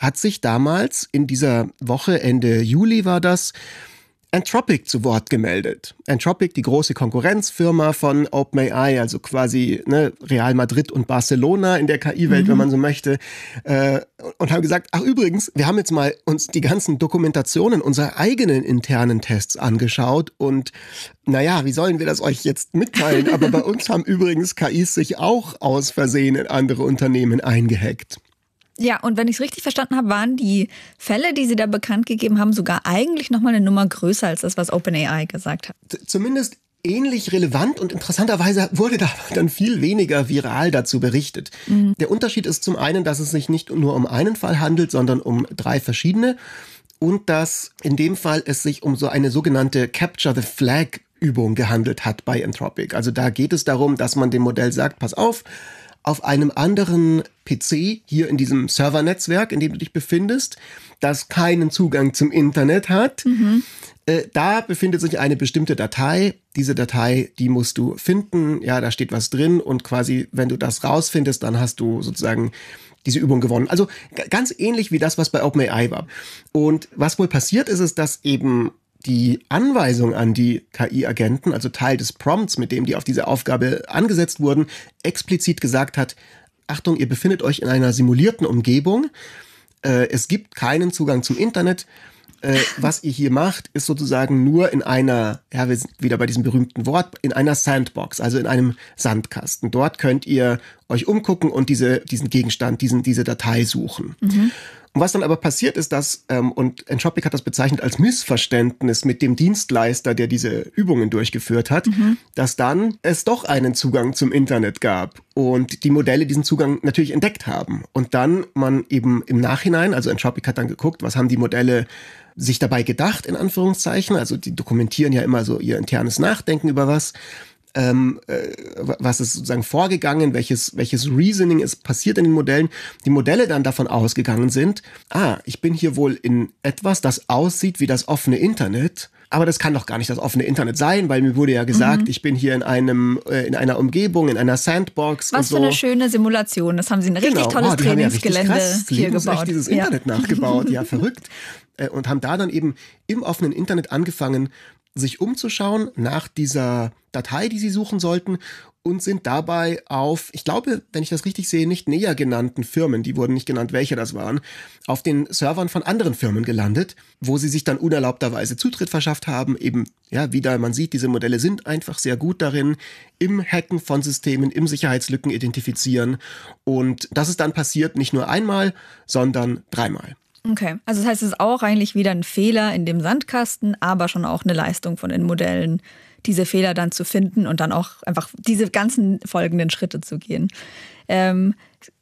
hat sich damals in dieser Woche, Ende Juli war das, Anthropic zu Wort gemeldet. Anthropic, die große Konkurrenzfirma von OpenAI, also quasi ne, Real Madrid und Barcelona in der K I-Welt, mhm. wenn man so möchte, äh, und haben gesagt, ach übrigens, wir haben jetzt mal uns die ganzen Dokumentationen unserer eigenen internen Tests angeschaut und naja, wie sollen wir das euch jetzt mitteilen? Aber bei uns haben übrigens K Is sich auch aus Versehen in andere Unternehmen eingehackt. Ja, und wenn ich es richtig verstanden habe, waren die Fälle, die Sie da bekannt gegeben haben, sogar eigentlich nochmal eine Nummer größer als das, was OpenAI gesagt hat. Zumindest ähnlich relevant und interessanterweise wurde da dann viel weniger viral dazu berichtet. Mhm. Der Unterschied ist zum einen, dass es sich nicht nur um einen Fall handelt, sondern um drei verschiedene und dass in dem Fall es sich um so eine sogenannte Capture the Flag Übung gehandelt hat bei Anthropic. Also da geht es darum, dass man dem Modell sagt, pass auf, auf einem anderen P C, hier in diesem Servernetzwerk, in dem du dich befindest, das keinen Zugang zum Internet hat, mhm. äh, da befindet sich eine bestimmte Datei. Diese Datei, die musst du finden, ja, da steht was drin und quasi, wenn du das rausfindest, dann hast du sozusagen diese Übung gewonnen. Also g- ganz ähnlich wie das, was bei OpenAI war. Und was wohl passiert ist, ist, dass eben die Anweisung an die K I-Agenten, also Teil des Prompts, mit dem die auf diese Aufgabe angesetzt wurden, explizit gesagt hat, Achtung, ihr befindet euch in einer simulierten Umgebung, äh, es gibt keinen Zugang zum Internet, äh, was ihr hier macht, ist sozusagen nur in einer, ja, wir sind wieder bei diesem berühmten Wort, in einer Sandbox, also in einem Sandkasten. Dort könnt ihr euch umgucken und diese, diesen Gegenstand, diesen, diese Datei suchen. Mhm. Und was dann aber passiert ist, dass, ähm, und Anthropic hat das bezeichnet als Missverständnis mit dem Dienstleister, der diese Übungen durchgeführt hat, mhm. dass dann es doch einen Zugang zum Internet gab und die Modelle diesen Zugang natürlich entdeckt haben. Und dann man eben im Nachhinein, also Anthropic hat dann geguckt, was haben die Modelle sich dabei gedacht, in Anführungszeichen, also die dokumentieren ja immer so ihr internes Nachdenken über was. Ähm, äh, was ist sozusagen vorgegangen, welches, welches Reasoning ist passiert in den Modellen, die Modelle dann davon ausgegangen sind, ah, ich bin hier wohl in etwas, das aussieht wie das offene Internet, aber das kann doch gar nicht das offene Internet sein, weil mir wurde ja gesagt, mhm. ich bin hier in einem äh, in einer Umgebung, in einer Sandbox. Was und so. Für eine schöne Simulation, das haben sie ein richtig genau. tolles oh, die Trainingsgelände haben ja richtig krass hier gebaut. dieses ja. Internet nachgebaut, ja verrückt. Äh, und haben da dann eben im offenen Internet angefangen, sich umzuschauen nach dieser Datei, die sie suchen sollten und sind dabei auf, ich glaube, wenn ich das richtig sehe, nicht näher genannten Firmen, die wurden nicht genannt, welche das waren, auf den Servern von anderen Firmen gelandet, wo sie sich dann unerlaubterweise Zutritt verschafft haben. Eben, ja, wieder, man sieht, diese Modelle sind einfach sehr gut darin, im Hacken von Systemen, im Sicherheitslücken identifizieren. Und das ist dann passiert nicht nur einmal, sondern dreimal. Okay, also das heißt, es ist auch eigentlich wieder ein Fehler in dem Sandkasten, aber schon auch eine Leistung von den Modellen, diese Fehler dann zu finden und dann auch einfach diese ganzen folgenden Schritte zu gehen. Ähm,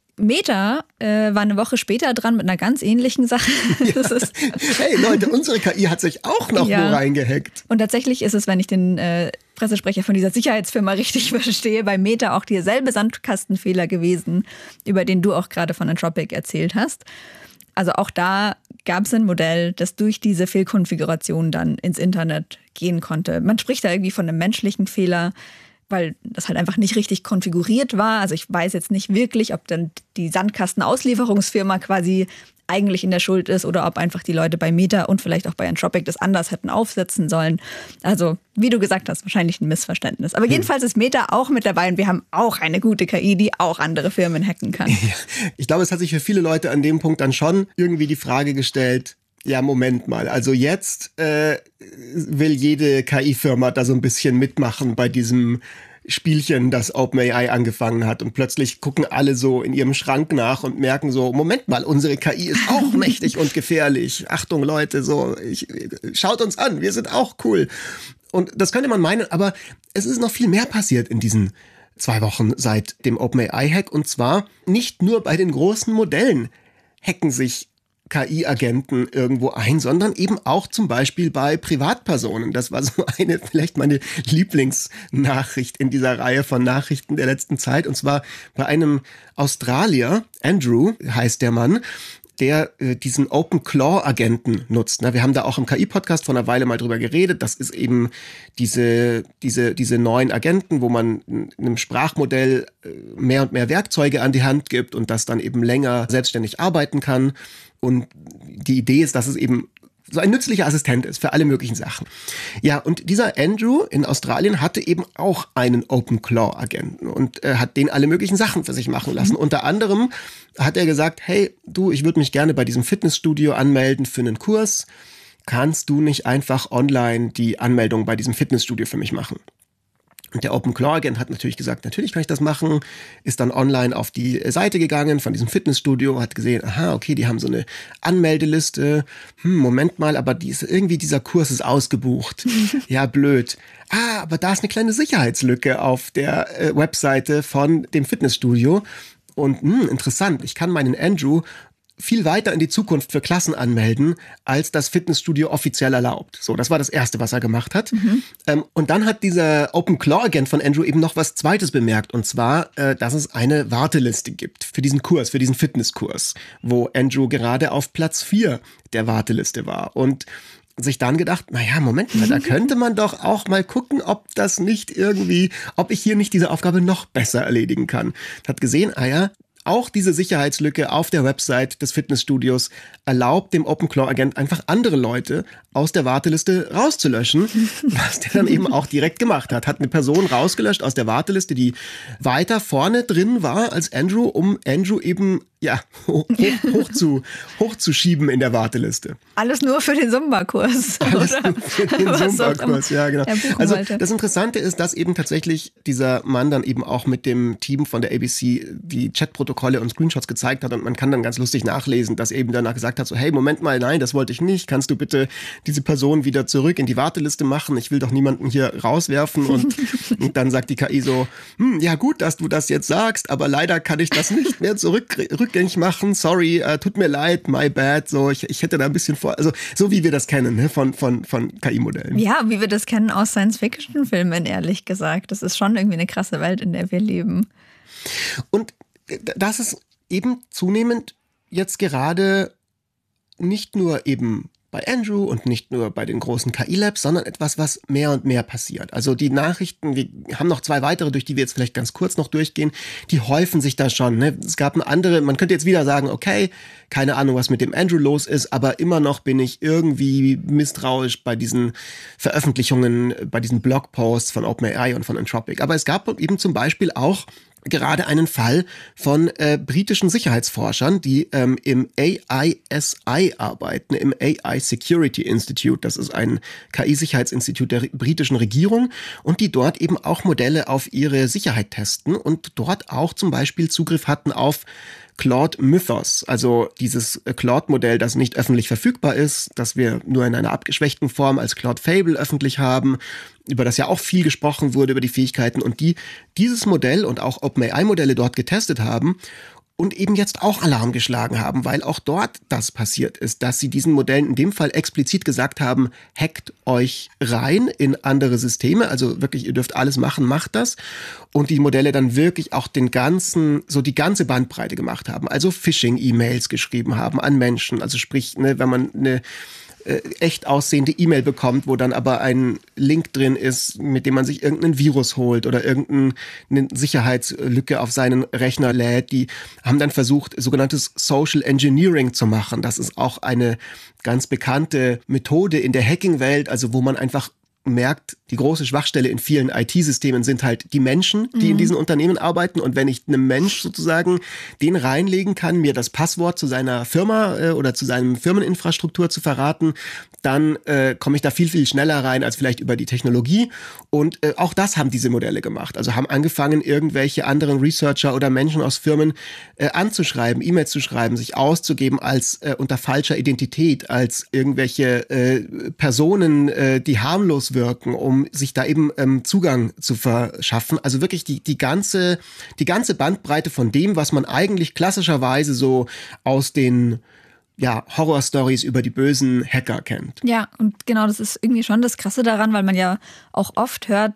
Meta äh, war eine Woche später dran mit einer ganz ähnlichen Sache. Ja. Ist hey Leute, unsere K I hat sich auch noch ja. wo reingehackt. Und tatsächlich ist es, wenn ich den äh, Pressesprecher von dieser Sicherheitsfirma richtig verstehe, bei Meta auch derselbe Sandkastenfehler gewesen, über den du auch gerade von Anthropic erzählt hast. Also auch da gab es ein Modell, das durch diese Fehlkonfiguration dann ins Internet gehen konnte. Man spricht da irgendwie von einem menschlichen Fehler, weil das halt einfach nicht richtig konfiguriert war. Also ich weiß jetzt nicht wirklich, ob dann die Sandkastenauslieferungsfirma quasi eigentlich in der Schuld ist oder ob einfach die Leute bei Meta und vielleicht auch bei Anthropic das anders hätten aufsetzen sollen. Also wie du gesagt hast, wahrscheinlich ein Missverständnis. Aber hm. jedenfalls ist Meta auch mit dabei und wir haben auch eine gute K I, die auch andere Firmen hacken kann. Ich glaube, es hat sich für viele Leute an dem Punkt dann schon irgendwie die Frage gestellt, ja, Moment mal, also jetzt äh, will jede K I-Firma da so ein bisschen mitmachen bei diesem Spielchen, das OpenAI angefangen hat und plötzlich gucken alle so in ihrem Schrank nach und merken so, Moment mal, unsere K I ist auch mächtig und gefährlich. Achtung Leute, so ich, schaut uns an, wir sind auch cool. Und das könnte man meinen, aber es ist noch viel mehr passiert in diesen zwei Wochen seit dem OpenAI-Hack und zwar nicht nur bei den großen Modellen hacken sich K I-Agenten irgendwo ein, sondern eben auch zum Beispiel bei Privatpersonen. Das war so eine, vielleicht meine Lieblingsnachricht in dieser Reihe von Nachrichten der letzten Zeit. Und zwar bei einem Australier, Andrew heißt der Mann, der äh, diesen Open-Claw-Agenten nutzt. Na, wir haben da auch im K I-Podcast vor einer Weile mal drüber geredet. Das ist eben diese, diese, diese neuen Agenten, wo man einem Sprachmodell mehr und mehr Werkzeuge an die Hand gibt und das dann eben länger selbstständig arbeiten kann. Und die Idee ist, dass es eben so ein nützlicher Assistent ist für alle möglichen Sachen. Ja, und dieser Andrew in Australien hatte eben auch einen Open-Claw-Agenten und äh, hat den alle möglichen Sachen für sich machen lassen. Mhm. Unter anderem hat er gesagt, hey, du, ich würde mich gerne bei diesem Fitnessstudio anmelden für einen Kurs. Kannst du nicht einfach online die Anmeldung bei diesem Fitnessstudio für mich machen? Und der Open-Claw-Agent hat natürlich gesagt, natürlich kann ich das machen, ist dann online auf die Seite gegangen von diesem Fitnessstudio, hat gesehen, aha, okay, die haben so eine Anmeldeliste, hm, Moment mal, aber die ist, irgendwie dieser Kurs ist ausgebucht. Ja, blöd. Ah, aber da ist eine kleine Sicherheitslücke auf der äh, Webseite von dem Fitnessstudio und hm, interessant, ich kann meinen Andrew viel weiter in die Zukunft für Klassen anmelden, als das Fitnessstudio offiziell erlaubt. So, das war das Erste, was er gemacht hat. Mhm. Ähm, und dann hat dieser Open-Claw-Agent von Andrew eben noch was Zweites bemerkt. Und zwar, äh, dass es eine Warteliste gibt für diesen Kurs, für diesen Fitnesskurs, wo Andrew gerade auf Platz vier der Warteliste war. Und sich dann gedacht, naja, Moment mal, da könnte man doch auch mal gucken, ob das nicht irgendwie, ob ich hier nicht diese Aufgabe noch besser erledigen kann. Hat gesehen, ah ja, auch diese Sicherheitslücke auf der Website des Fitnessstudios erlaubt dem Open-Claw-Agent einfach andere Leute aus der Warteliste rauszulöschen, was der dann eben auch direkt gemacht hat. Hat eine Person rausgelöscht aus der Warteliste, die weiter vorne drin war als Andrew, um Andrew eben ja, hoch, hoch, zu, hochzuschieben in der Warteliste. Alles nur für den Zumba-Kurs. Alles oder? nur für den Zumba-Kurs, ja genau. Also das Interessante ist, dass eben tatsächlich dieser Mann dann eben auch mit dem Team von der A B C die Chatprotokolle und Screenshots gezeigt hat und man kann dann ganz lustig nachlesen, dass er eben danach gesagt hat, so hey, Moment mal, nein, das wollte ich nicht, kannst du bitte diese Person wieder zurück in die Warteliste machen, ich will doch niemanden hier rauswerfen und, und dann sagt die K I so, hm, ja gut, dass du das jetzt sagst, aber leider kann ich das nicht mehr zurück, rückgängig machen, sorry, uh, tut mir leid, my bad, so, ich, ich hätte da ein bisschen vor, also so wie wir das kennen, ne, von, von, von K I-Modellen. Ja, wie wir das kennen aus Science-Fiction-Filmen, ehrlich gesagt, das ist schon irgendwie eine krasse Welt, in der wir leben. Und das ist eben zunehmend jetzt gerade nicht nur eben bei Andrew und nicht nur bei den großen K I-Labs, sondern etwas, was mehr und mehr passiert. Also die Nachrichten, wir haben noch zwei weitere, durch die wir jetzt vielleicht ganz kurz noch durchgehen, die häufen sich da schon. Ne? Es gab eine andere, man könnte jetzt wieder sagen, okay, keine Ahnung, was mit dem Andrew los ist, aber immer noch bin ich irgendwie misstrauisch bei diesen Veröffentlichungen, bei diesen Blogposts von OpenAI und von Anthropic. Aber es gab eben zum Beispiel auch gerade einen Fall von äh, britischen Sicherheitsforschern, die ähm, im A I S I arbeiten, im A I Security Institute. Das ist ein K I-Sicherheitsinstitut der britischen Regierung und die dort eben auch Modelle auf ihre Sicherheit testen und dort auch zum Beispiel Zugriff hatten auf Claude Mythos, also dieses Claude-Modell, das nicht öffentlich verfügbar ist, das wir nur in einer abgeschwächten Form als Claude Fable öffentlich haben, über das ja auch viel gesprochen wurde, über die Fähigkeiten und die dieses Modell und auch OpenAI-Modelle dort getestet haben und eben jetzt auch Alarm geschlagen haben, weil auch dort das passiert ist, dass sie diesen Modellen in dem Fall explizit gesagt haben, hackt euch rein in andere Systeme, also wirklich, ihr dürft alles machen, macht das. Und die Modelle dann wirklich auch den ganzen, so die ganze Bandbreite gemacht haben, also Phishing-E-Mails geschrieben haben an Menschen, also sprich, ne, wenn man eine Äh, echt aussehende E-Mail bekommt, wo dann aber ein Link drin ist, mit dem man sich irgendeinen Virus holt oder irgendeine Sicherheitslücke auf seinen Rechner lädt. Die haben dann versucht, sogenanntes Social Engineering zu machen. Das ist auch eine ganz bekannte Methode in der Hacking-Welt, also wo man einfach merkt, die große Schwachstelle in vielen I T-Systemen sind halt die Menschen, die mhm. in diesen Unternehmen arbeiten. Und wenn ich einem Mensch sozusagen den reinlegen kann, mir das Passwort zu seiner Firma äh, oder zu seinem Firmeninfrastruktur zu verraten, dann äh, komme ich da viel, viel schneller rein als vielleicht über die Technologie. Und äh, auch das haben diese Modelle gemacht. Also haben angefangen, irgendwelche anderen Researcher oder Menschen aus Firmen äh, anzuschreiben, E-Mails zu schreiben, sich auszugeben als äh, unter falscher Identität, als irgendwelche äh, Personen, äh, die harmlos wirken, um sich da eben ähm, Zugang zu verschaffen. Also wirklich die, die ganze, die ganze Bandbreite von dem, was man eigentlich klassischerweise so aus den ja, Horror-Stories über die bösen Hacker kennt. Ja, und genau, das ist irgendwie schon das Krasse daran, weil man ja auch oft hört,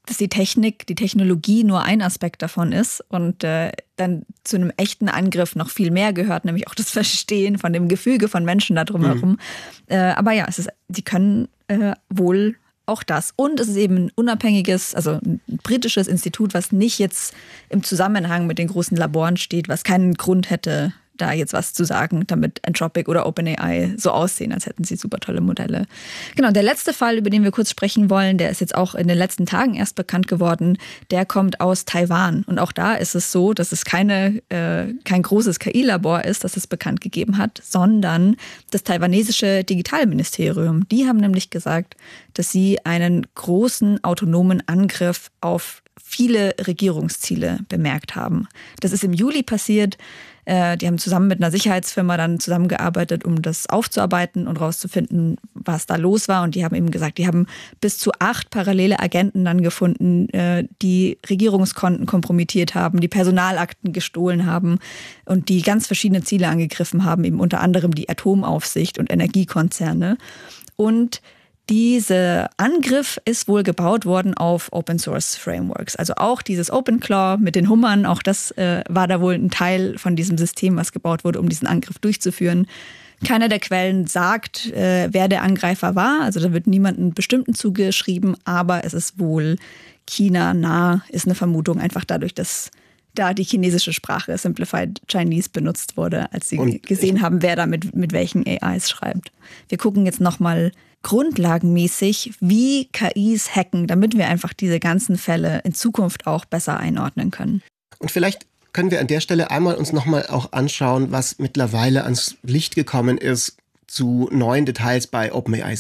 dass die Technik, die Technologie nur ein Aspekt davon ist und äh, dann zu einem echten Angriff noch viel mehr gehört, nämlich auch das Verstehen von dem Gefüge von Menschen da drumherum. Mhm. Äh, aber ja, es ist, die können äh, wohl auch das. Und es ist eben ein unabhängiges, also ein britisches Institut, was nicht jetzt im Zusammenhang mit den großen Laboren steht, was keinen Grund hätte, da jetzt was zu sagen, damit Anthropic oder OpenAI so aussehen, als hätten sie super tolle Modelle. Genau, der letzte Fall, über den wir kurz sprechen wollen, der ist jetzt auch in den letzten Tagen erst bekannt geworden, der kommt aus Taiwan. Und auch da ist es so, dass es keine, äh, kein großes K I-Labor ist, das es bekannt gegeben hat, sondern das taiwanesische Digitalministerium. Die haben nämlich gesagt, dass sie einen großen autonomen Angriff auf viele Regierungsziele bemerkt haben. Das ist im Juli passiert. Die haben zusammen mit einer Sicherheitsfirma dann zusammengearbeitet, um das aufzuarbeiten und rauszufinden, was da los war. Und die haben eben gesagt, die haben bis zu acht parallele Agenten dann gefunden, die Regierungskonten kompromittiert haben, die Personalakten gestohlen haben und die ganz verschiedene Ziele angegriffen haben, eben unter anderem die Atomaufsicht und Energiekonzerne. Und dieser Angriff ist wohl gebaut worden auf Open Source Frameworks. Also auch dieses OpenClaw mit den Hummern, auch das äh, war da wohl ein Teil von diesem System, was gebaut wurde, um diesen Angriff durchzuführen. Keiner der Quellen sagt, äh, wer der Angreifer war. Also da wird niemandem Bestimmten zugeschrieben, aber es ist wohl China nah, ist eine Vermutung, einfach dadurch, dass da die chinesische Sprache Simplified Chinese benutzt wurde, als sie Und gesehen haben, wer da mit, mit welchen A Is schreibt. Wir gucken jetzt nochmal grundlagenmäßig, wie K Is hacken, damit wir einfach diese ganzen Fälle in Zukunft auch besser einordnen können. Und vielleicht können wir an der Stelle einmal uns nochmal auch anschauen, was mittlerweile ans Licht gekommen ist zu neuen Details bei OpenAI